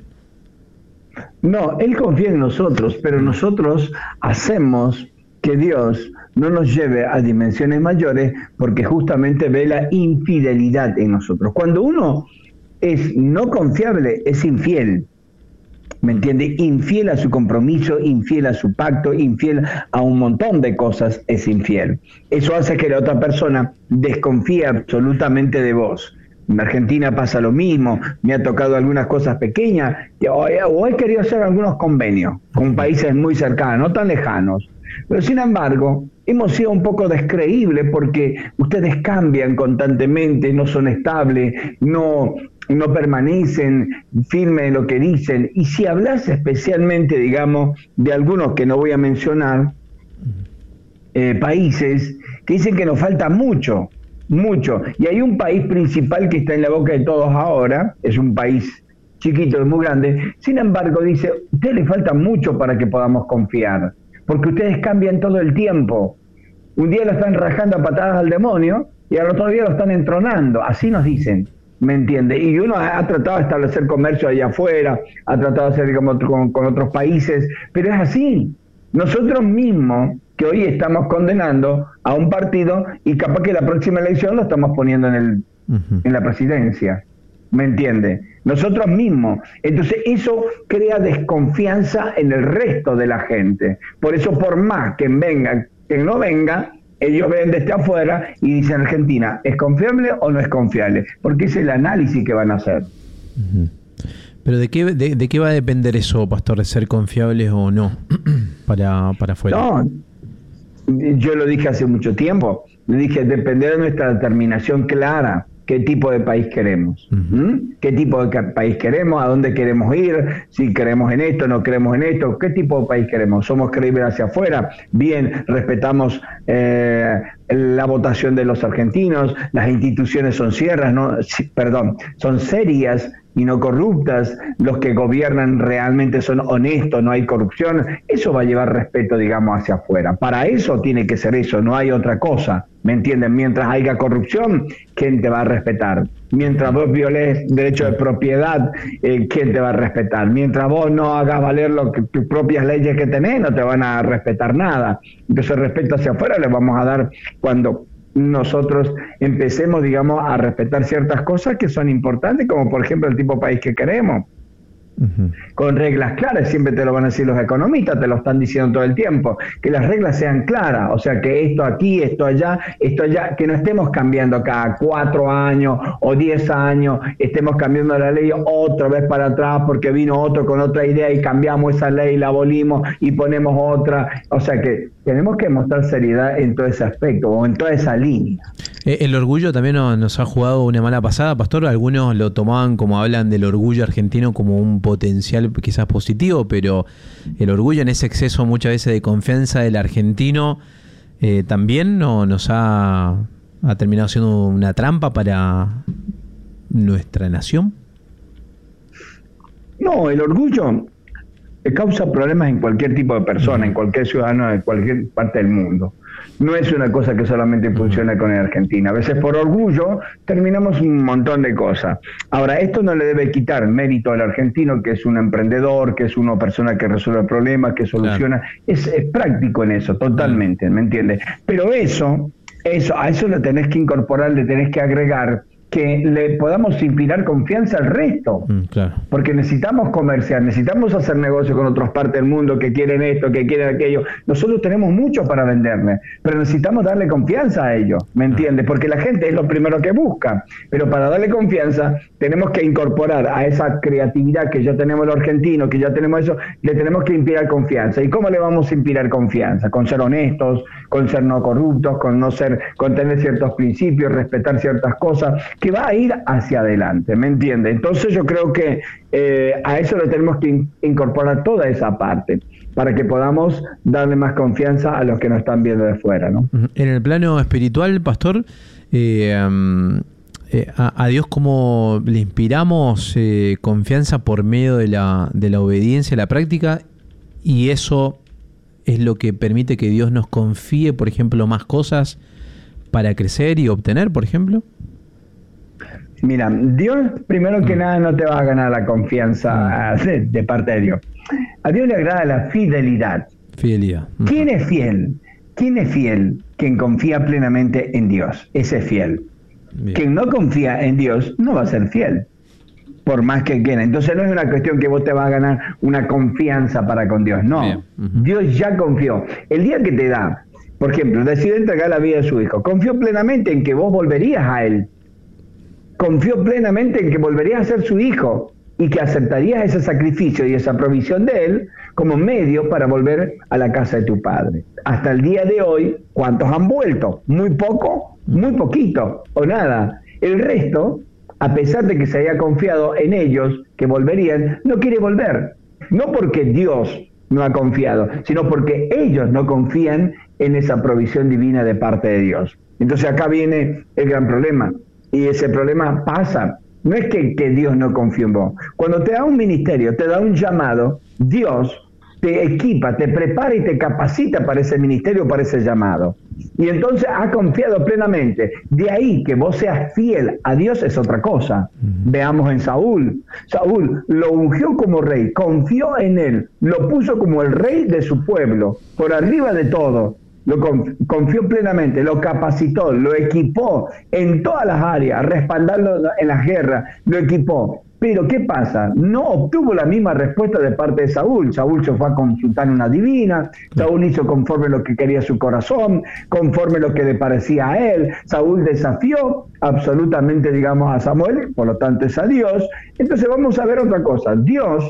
No, Él confía en nosotros, pero nosotros hacemos que Dios no nos lleve a dimensiones mayores porque justamente ve la infidelidad en nosotros. Cuando uno es no confiable, es infiel, ¿me entiende? Infiel a su compromiso, infiel a su pacto, infiel a un montón de cosas, es infiel. Eso hace que la otra persona desconfíe absolutamente de vos. En Argentina pasa lo mismo, me ha tocado algunas cosas pequeñas, o he, o he querido hacer algunos convenios con países muy cercanos, no tan lejanos, pero sin embargo hemos sido un poco descreíbles porque ustedes cambian constantemente, no son estables, no, no permanecen firmes en lo que dicen, y si hablas especialmente, digamos, de algunos que no voy a mencionar, eh, países que dicen que nos falta mucho, mucho, y hay un país principal que está en la boca de todos ahora, es un país chiquito, es muy grande, sin embargo dice, a ustedes les falta mucho para que podamos confiar, porque ustedes cambian todo el tiempo, un día lo están rajando a patadas al demonio, y al otro día lo están entronando, así nos dicen, ¿me entiende? Y uno ha, ha tratado de establecer comercio allá afuera, ha tratado de hacer digamos, con, con otros países, pero es así, nosotros mismos, que hoy estamos condenando a un partido y capaz que la próxima elección lo estamos poniendo en el uh-huh. en la presidencia. ¿me entiende? Nosotros mismos. Entonces eso crea desconfianza en el resto de la gente. Por eso, por más que venga, que no venga, ellos ven desde afuera y dicen, Argentina, ¿es confiable o no es confiable? Porque es el análisis que van a hacer. Uh-huh. Pero ¿de qué, de, de qué va a depender eso, Pastor, de ser confiables o no para, para afuera? No, yo lo dije hace mucho tiempo. Le dije, dependerá de nuestra determinación clara. ¿Qué tipo de país queremos? Uh-huh. ¿Mm? ¿Qué tipo de país queremos? ¿A dónde queremos ir? Si queremos en esto, no queremos en esto. ¿Qué tipo de país queremos? ¿Somos creíbles hacia afuera? Bien, respetamos eh, la votación de los argentinos, las instituciones son cierras, no, sí, perdón, son serias y no corruptas, los que gobiernan realmente son honestos, no hay corrupción. Eso va a llevar respeto, digamos, hacia afuera. Para eso tiene que ser eso, no hay otra cosa. ¿Me entienden? Mientras haya corrupción, ¿quién te va a respetar? Mientras vos violes derechos de propiedad, eh, ¿quién te va a respetar? Mientras vos no hagas valer lo que, tus propias leyes que tenés, no te van a respetar nada. Entonces, respeto hacia afuera le vamos a dar cuando nosotros empecemos, digamos, a respetar ciertas cosas que son importantes, como por ejemplo el tipo de país que queremos. Uh-huh. Con reglas claras, siempre te lo van a decir los economistas, te lo están diciendo todo el tiempo, que las reglas sean claras, o sea, que esto aquí, esto allá, esto allá, que no estemos cambiando cada cuatro años o diez años, estemos cambiando la ley otra vez para atrás porque vino otro con otra idea y cambiamos esa ley, la abolimos y ponemos otra, o sea que tenemos que mostrar seriedad en todo ese aspecto o en toda esa línea. El orgullo también nos ha jugado una mala pasada, Pastor. Algunos lo tomaban, como hablan del orgullo argentino, como un potencial quizás positivo, pero el orgullo en ese exceso muchas veces de confianza del argentino eh, también no, nos ha, ha terminado siendo una trampa para nuestra nación. No, el orgullo causa problemas en cualquier tipo de persona, en cualquier ciudadano de cualquier parte del mundo. No es una cosa que solamente funciona con el Argentina. A veces por orgullo terminamos un montón de cosas. Ahora, esto no le debe quitar mérito al argentino, que es un emprendedor, que es una persona que resuelve problemas, que soluciona. Claro. Es, es práctico en eso, totalmente, ¿me entiendes? Pero eso, eso, a eso le tenés que incorporar, le tenés que agregar que le podamos inspirar confianza al resto, mm, claro. Porque necesitamos comerciar, necesitamos hacer negocio con otras partes del mundo que quieren esto, que quieren aquello. Nosotros tenemos mucho para venderle, pero necesitamos darle confianza a ellos, ¿me entiendes? Porque la gente es lo primero que busca, pero para darle confianza tenemos que incorporar a esa creatividad que ya tenemos los argentinos, que ya tenemos eso, le tenemos que inspirar confianza. ¿Y cómo le vamos a inspirar confianza? Con ser honestos, con ser no corruptos, con no ser, con tener ciertos principios, respetar ciertas cosas, que va a ir hacia adelante, ¿me entiende? Entonces yo creo que eh, a eso le tenemos que in- incorporar toda esa parte, para que podamos darle más confianza a los que nos están viendo de fuera, ¿no? En el plano espiritual, Pastor, eh, um, eh, a, a Dios cómo le inspiramos eh, confianza por medio de la, de la obediencia, la práctica, y eso es lo que permite que Dios nos confíe, por ejemplo, más cosas para crecer y obtener, por ejemplo. Mira, Dios primero que nada no te va a ganar la confianza de, de parte de Dios. A Dios le agrada la fidelidad. Fidelidad. ¿Quién es fiel? ¿Quién es fiel? Quien confía plenamente en Dios. Ese es fiel. Bien. Quien no confía en Dios no va a ser fiel, por más que quiera. Entonces no es una cuestión que vos te vas a ganar una confianza para con Dios. No, uh-huh. Dios ya confió. El día que te da, por ejemplo, decide entregar la vida de su hijo, confió plenamente en que vos volverías a él. Confió plenamente en que volverías a ser su hijo y que aceptarías ese sacrificio y esa provisión de él como medio para volver a la casa de tu padre. Hasta el día de hoy, ¿cuántos han vuelto? Muy poco, muy poquito o nada. El resto, a pesar de que se haya confiado en ellos que volverían, no quiere volver. No porque Dios no ha confiado, sino porque ellos no confían en esa provisión divina de parte de Dios. Entonces acá viene el gran problema. Y ese problema pasa. No es que, que Dios no confíe en vos. Cuando te da un ministerio, te da un llamado, Dios te equipa, te prepara y te capacita para ese ministerio, para ese llamado. Y entonces ha confiado plenamente. De ahí que vos seas fiel a Dios es otra cosa. Uh-huh. Veamos en Saúl. Saúl lo ungió como rey, confió en él, lo puso como el rey de su pueblo, por arriba de todo. lo confió plenamente, lo capacitó, lo equipó en todas las áreas, respaldarlo en las guerras, lo equipó. Pero ¿qué pasa? No obtuvo la misma respuesta de parte de Saúl. Saúl se fue a consultar una divina, Saúl hizo conforme lo que quería su corazón, conforme lo que le parecía a él. Saúl desafió absolutamente, digamos, a Samuel, por lo tanto es a Dios. Entonces vamos a ver otra cosa. Dios,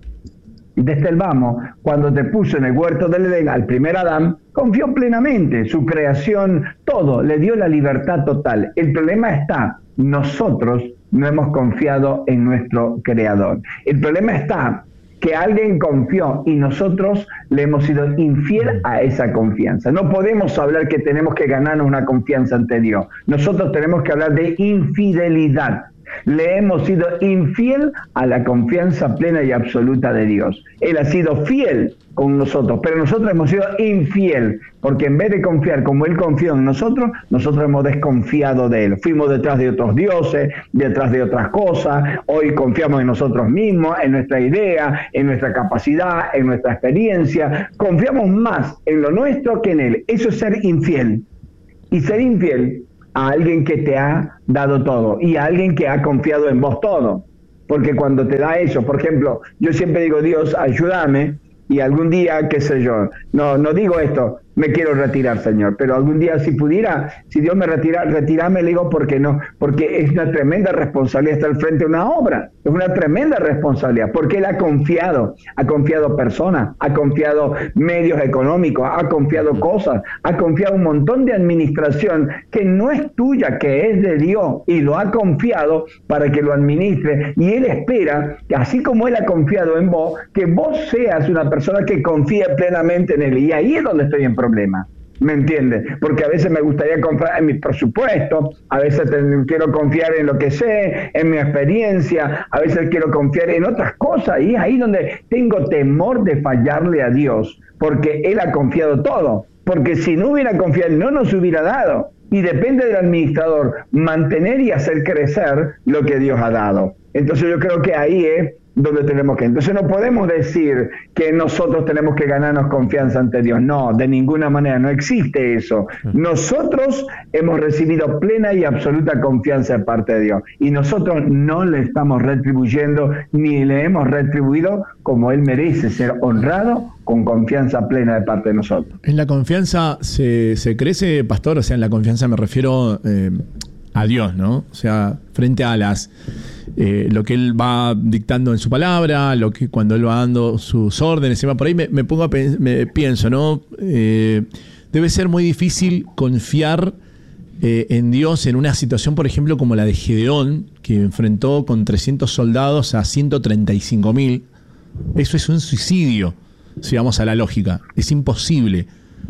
desde el vamos, cuando te puso en el huerto del Edén al primer Adán, confió plenamente, su creación, todo, le dio la libertad total. El problema está, nosotros no hemos confiado en nuestro Creador. El problema está que alguien confió y nosotros le hemos sido infiel a esa confianza. No podemos hablar que tenemos que ganarnos una confianza ante Dios. Nosotros tenemos que hablar de infidelidad. Le hemos sido infiel a la confianza plena y absoluta de Dios. Él ha sido fiel con nosotros, pero nosotros hemos sido infiel, porque en vez de confiar como Él confió en nosotros, nosotros hemos desconfiado de Él. Fuimos detrás de otros dioses, detrás de otras cosas. Hoy confiamos en nosotros mismos, en nuestra idea, en nuestra capacidad, en nuestra experiencia. Confiamos más en lo nuestro que en Él. Eso es ser infiel. Y ser infiel a alguien que te ha dado todo y a alguien que ha confiado en vos todo. Porque cuando te da eso, por ejemplo, yo siempre digo, Dios, ayúdame, y algún día, qué sé yo, no, no digo esto, me quiero retirar, Señor, pero algún día si pudiera, si Dios me retira, retirarme, le digo, ¿por qué no? Porque es una tremenda responsabilidad estar frente a una obra, es una tremenda responsabilidad, porque Él ha confiado, ha confiado personas, ha confiado medios económicos, ha confiado cosas, ha confiado un montón de administración que no es tuya, que es de Dios, y lo ha confiado para que lo administre, y Él espera que así como Él ha confiado en vos, que vos seas una persona que confíe plenamente en Él, y ahí es donde estoy en problema. ¿Me entiendes? Porque a veces me gustaría confiar en mi presupuesto, a veces te, quiero confiar en lo que sé, en mi experiencia, a veces quiero confiar en otras cosas, y es ahí donde tengo temor de fallarle a Dios, porque Él ha confiado todo, porque si no hubiera confiado, no nos hubiera dado, y depende del administrador mantener y hacer crecer lo que Dios ha dado. Entonces yo creo que ahí es donde tenemos que. Entonces no podemos decir que nosotros tenemos que ganarnos confianza ante Dios. No, de ninguna manera, no existe eso. Nosotros hemos recibido plena y absoluta confianza de parte de Dios. Y nosotros no le estamos retribuyendo, ni le hemos retribuido como Él merece ser honrado con confianza plena de parte de nosotros. En la confianza se, se crece, pastor, o sea, en la confianza me refiero eh, a Dios, ¿no? O sea, frente a las... Eh, lo que Él va dictando en su palabra, lo que cuando Él va dando sus órdenes, por ahí me, me pongo a pe me pienso, ¿no? Eh, debe ser muy difícil confiar eh, en Dios en una situación, por ejemplo, como la de Gedeón, que enfrentó con trescientos soldados a ciento treinta y cinco mil. Eso es un suicidio, si vamos a la lógica. Es imposible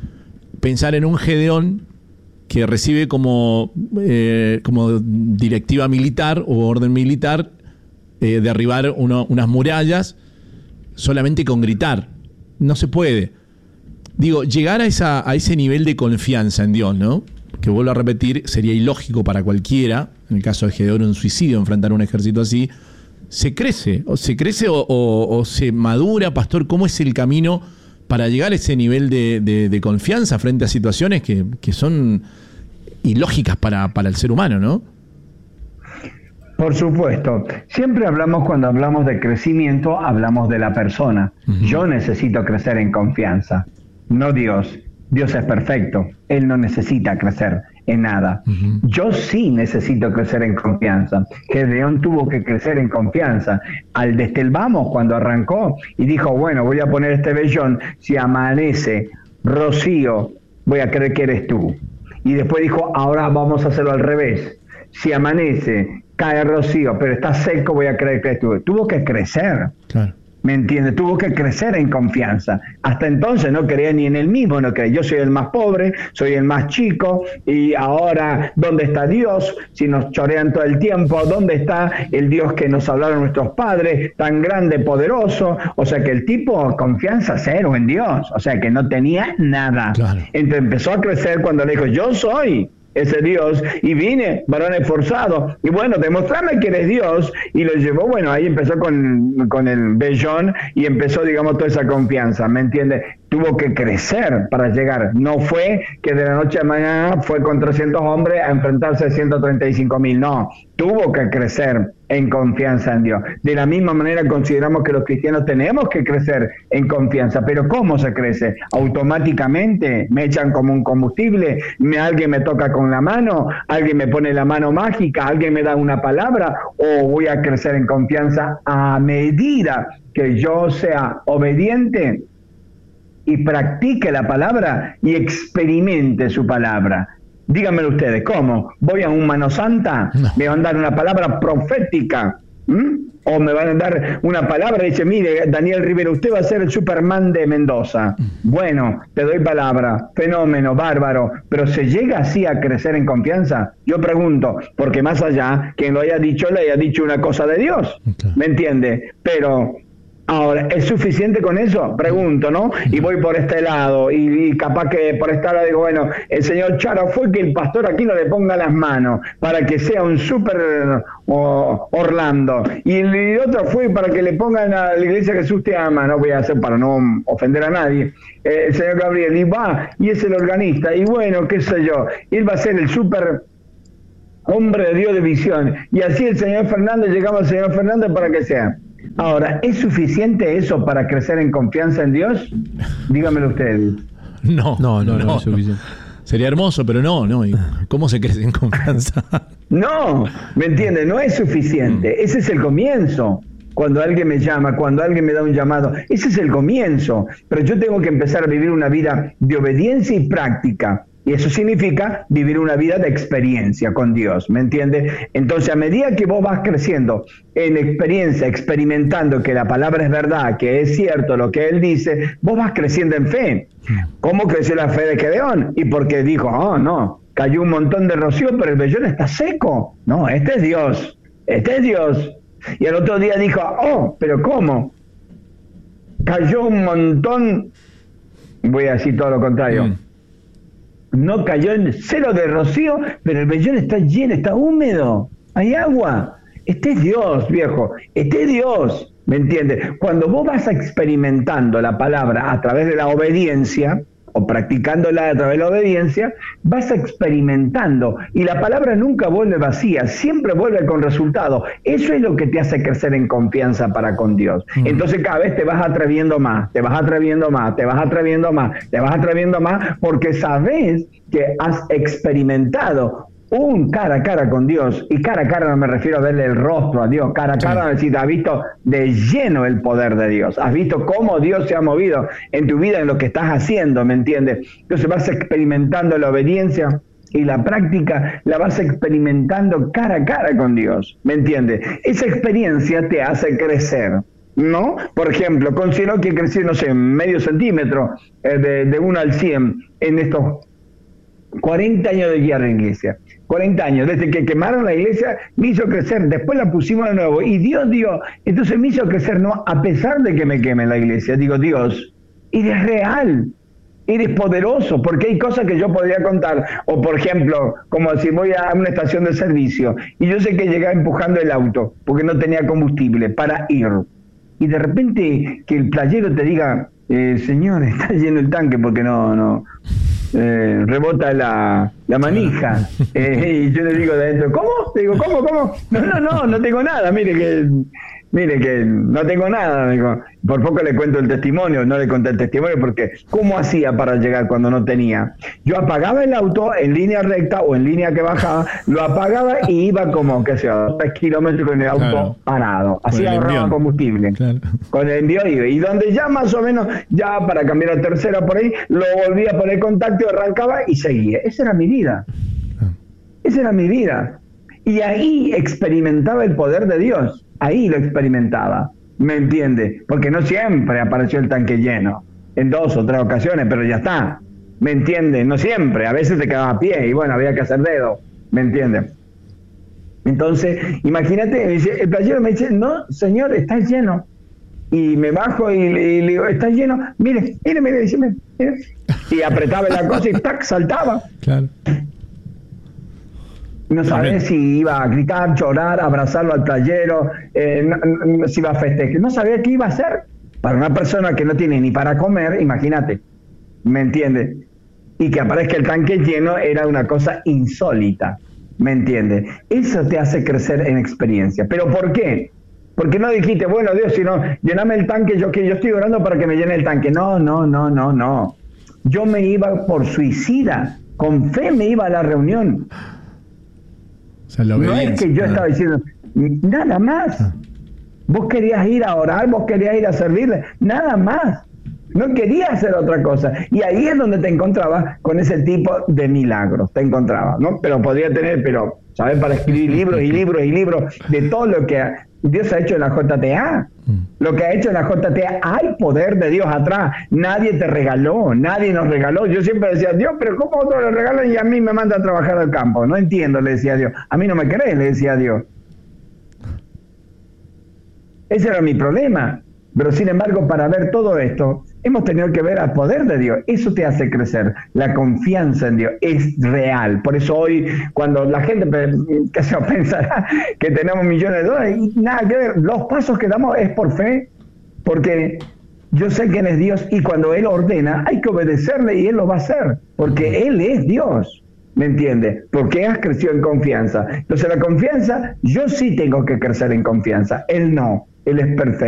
pensar en un Gedeón que recibe como, eh, como directiva militar o orden militar eh, derribar uno, unas murallas solamente con gritar. No se puede. Digo, llegar a, esa, a ese nivel de confianza en Dios, ¿no? Que vuelvo a repetir, sería ilógico para cualquiera, en el caso de Gedeón, un suicidio, enfrentar un ejército así. ¿Se crece? ¿O se crece o, o, o se madura, pastor? ¿Cómo es el camino para llegar a ese nivel de, de, de confianza frente a situaciones que, que son ilógicas para, para el ser humano, ¿no? Por supuesto. Siempre hablamos, cuando hablamos de crecimiento, hablamos de la persona. Uh-huh. Yo necesito crecer en confianza, no Dios. Dios es perfecto. Él no necesita crecer en nada. Uh-huh. Yo sí necesito crecer en confianza. Gedeón tuvo que crecer en confianza. Al desde el vamos, cuando arrancó, y dijo, bueno, voy a poner este vellón, si amanece rocío, voy a creer que eres tú. Y después dijo, ahora vamos a hacerlo al revés. Si amanece, cae rocío, pero está seco, voy a creer que eres tú. Tuvo que crecer. Claro. ¿Me entiendes? Tuvo que crecer en confianza. Hasta entonces no creía ni en él mismo, no creía. Yo soy el más pobre, soy el más chico, y ahora, ¿dónde está Dios? Si nos chorean todo el tiempo, ¿dónde está el Dios que nos hablaron nuestros padres, tan grande, poderoso? O sea que el tipo, confianza cero en Dios, o sea que no tenía nada. Claro. Entonces empezó a crecer cuando le dijo, yo soy ese Dios, y vine, varón esforzado, y bueno, demostrame que eres Dios, y lo llevó, bueno, ahí empezó con, con el vellón, y empezó, digamos, toda esa confianza, ¿me entiendes? tuvo que crecer para llegar. No fue que de la noche a la mañana fue con trescientos hombres a enfrentarse a ciento treinta y cinco mil. No, tuvo que crecer en confianza en Dios. De la misma manera consideramos que los cristianos tenemos que crecer en confianza. Pero ¿cómo se crece? ¿Automáticamente? ¿Me echan como un combustible? ¿Me, ¿Alguien me toca con la mano? ¿Alguien me pone la mano mágica? ¿Alguien me da una palabra? ¿O voy a crecer en confianza a medida que yo sea obediente y practique la palabra y experimente su palabra? Díganmelo ustedes, ¿cómo? ¿Voy a un mano santa? No. ¿Me van a dar una palabra profética? ¿Mm? ¿O me van a dar una palabra y dice, mire, Daniel Rivera, usted va a ser el Superman de Mendoza? Bueno, te doy palabra, fenómeno, bárbaro, pero ¿se llega así a crecer en confianza? Yo pregunto, porque más allá, quien lo haya dicho, le haya dicho una cosa de Dios, okay. ¿Me entiende? Pero... ahora, ¿es suficiente con eso? Pregunto, ¿no? Y voy por este lado, y, y capaz que por este lado digo, bueno, el señor Charo fue que el pastor aquí no le ponga las manos para que sea un súper oh, Orlando. Y el, el otro fue para que le pongan a la iglesia Jesús te ama, no voy a hacer para no ofender a nadie. Eh, el señor Gabriel, y va, y es el organista, y bueno, qué sé yo, él va a ser el súper hombre de Dios de visión. Y así el señor Fernández, llegamos al señor Fernández para que sea. Ahora, ¿es suficiente eso para crecer en confianza en Dios? Dígamelo ustedes. No, no, no, no, no es suficiente. No. Sería hermoso, pero no, no. ¿Cómo se crece en confianza? No, ¿me entiendes? No es suficiente. Mm. Ese es el comienzo. Cuando alguien me llama, cuando alguien me da un llamado, ese es el comienzo. Pero yo tengo que empezar a vivir una vida de obediencia y práctica. Y eso significa vivir una vida de experiencia con Dios, ¿me entiendes? Entonces, a medida que vos vas creciendo en experiencia, experimentando que la palabra es verdad, que es cierto lo que Él dice, vos vas creciendo en fe. ¿Cómo creció la fe de Gedeón? Y porque dijo, oh, no, cayó un montón de rocío, pero el vellón está seco. No, este es Dios, este es Dios. Y el otro día dijo, oh, pero ¿cómo? Cayó un montón, voy a decir todo lo contrario. Mm. No cayó en cero de rocío, pero el vellón está lleno, está húmedo, hay agua. Este es Dios, viejo, este es Dios, ¿me entiendes? Cuando vos vas experimentando la palabra a través de la obediencia, o practicándola a través de la obediencia, vas experimentando, y la palabra nunca vuelve vacía, siempre vuelve con resultado. Eso es lo que te hace crecer en confianza para con Dios. Mm. Entonces cada vez te vas atreviendo más, te vas atreviendo más, te vas atreviendo más, te vas atreviendo más, porque sabes que has experimentado un cara a cara con Dios, y cara a cara no me refiero a verle el rostro a Dios, cara a cara, sí. Decir, has visto de lleno el poder de Dios, has visto cómo Dios se ha movido en tu vida, en lo que estás haciendo, ¿me entiendes? Entonces vas experimentando la obediencia y la práctica, la vas experimentando cara a cara con Dios, ¿me entiendes? Esa experiencia te hace crecer, ¿no? Por ejemplo, considero que crecí, no sé, medio centímetro, eh, de, de uno al cien en estos cuarenta años de guía en la iglesia. cuarenta años, desde que quemaron la iglesia me hizo crecer, después la pusimos de nuevo y Dios dio, entonces me hizo crecer, no, a pesar de que me quemen la iglesia, digo, Dios, eres real, eres poderoso, porque hay cosas que yo podría contar, o por ejemplo, como si voy a una estación de servicio y yo sé que llegaba empujando el auto porque no tenía combustible para ir, y de repente que el playero te diga, eh, señor, está lleno el tanque porque no, no, Eh, rebota la, la manija, eh, y yo le digo de adentro, ¿cómo? Le digo, ¿cómo, cómo? No, no, no, no tengo nada, mire que, mire que no tengo nada, digo, por poco le cuento el testimonio, no le conté el testimonio porque ¿cómo hacía para llegar cuando no tenía? Yo apagaba el auto en línea recta o en línea que bajaba, lo apagaba y iba como, qué sé yo, tres kilómetros con el auto, claro, parado, así ahorraba combustible, claro, con el envío iba, y donde ya más o menos, ya para cambiar a tercera por ahí, lo volví a poner contacto, arrancaba y seguía. Esa era mi vida, esa era mi vida, y ahí experimentaba el poder de Dios, ahí lo experimentaba, ¿me entiende? Porque no siempre apareció el tanque lleno, en dos o tres ocasiones, pero ya está, ¿me entiende? No siempre, a veces te quedaba a pie y bueno, había que hacer dedo, ¿me entiende? Entonces, imagínate, el playero me dice, no, señor, está lleno. Y me bajo y, y le digo, ¿está lleno? Mire, mire, mire, dice, mire, mire. Y apretaba la cosa y ¡tac! Saltaba. Claro. No sabía si iba a gritar, llorar, abrazarlo al playero, eh, no, no, si iba a festejar. No sabía qué iba a hacer. Para una persona que no tiene ni para comer, imagínate, ¿me entiendes? Y que aparezca el tanque lleno era una cosa insólita, ¿me entiendes? Eso te hace crecer en experiencia. ¿Pero por qué? Porque no dijiste, bueno, Dios, si no, llename el tanque, yo que yo estoy orando para que me llene el tanque. No, no, no, no, no. Yo me iba por suicida, con fe me iba a la reunión. O sea, la no es que yo estaba diciendo, nada más. Vos querías ir a orar, vos querías ir a servirle, nada más. No querías hacer otra cosa. Y ahí es donde te encontrabas con ese tipo de milagros. Te encontrabas, ¿no? Pero podría tener, pero, ¿sabes? Para escribir libros y libros y libros de todo lo que Dios ha hecho en la J T A. Lo que ha hecho en la J T A, hay poder de Dios atrás. Nadie te regaló, nadie nos regaló. Yo siempre decía, Dios, pero ¿cómo otros le regalan y a mí me manda a trabajar al campo? No entiendo, le decía Dios. A mí no me crees, le decía Dios. Ese era mi problema. Pero sin embargo, para ver todo esto, hemos tenido que ver al poder de Dios. Eso te hace crecer. La confianza en Dios es real. Por eso hoy, cuando la gente que se pensará que tenemos millones de dólares, y nada que ver, los pasos que damos es por fe, porque yo sé quién es Dios y cuando Él ordena, hay que obedecerle y Él lo va a hacer, porque Él es Dios. ¿Me entiendes? Porque has crecido en confianza. Entonces la confianza, yo sí tengo que crecer en confianza. Él no. Él es perfecto.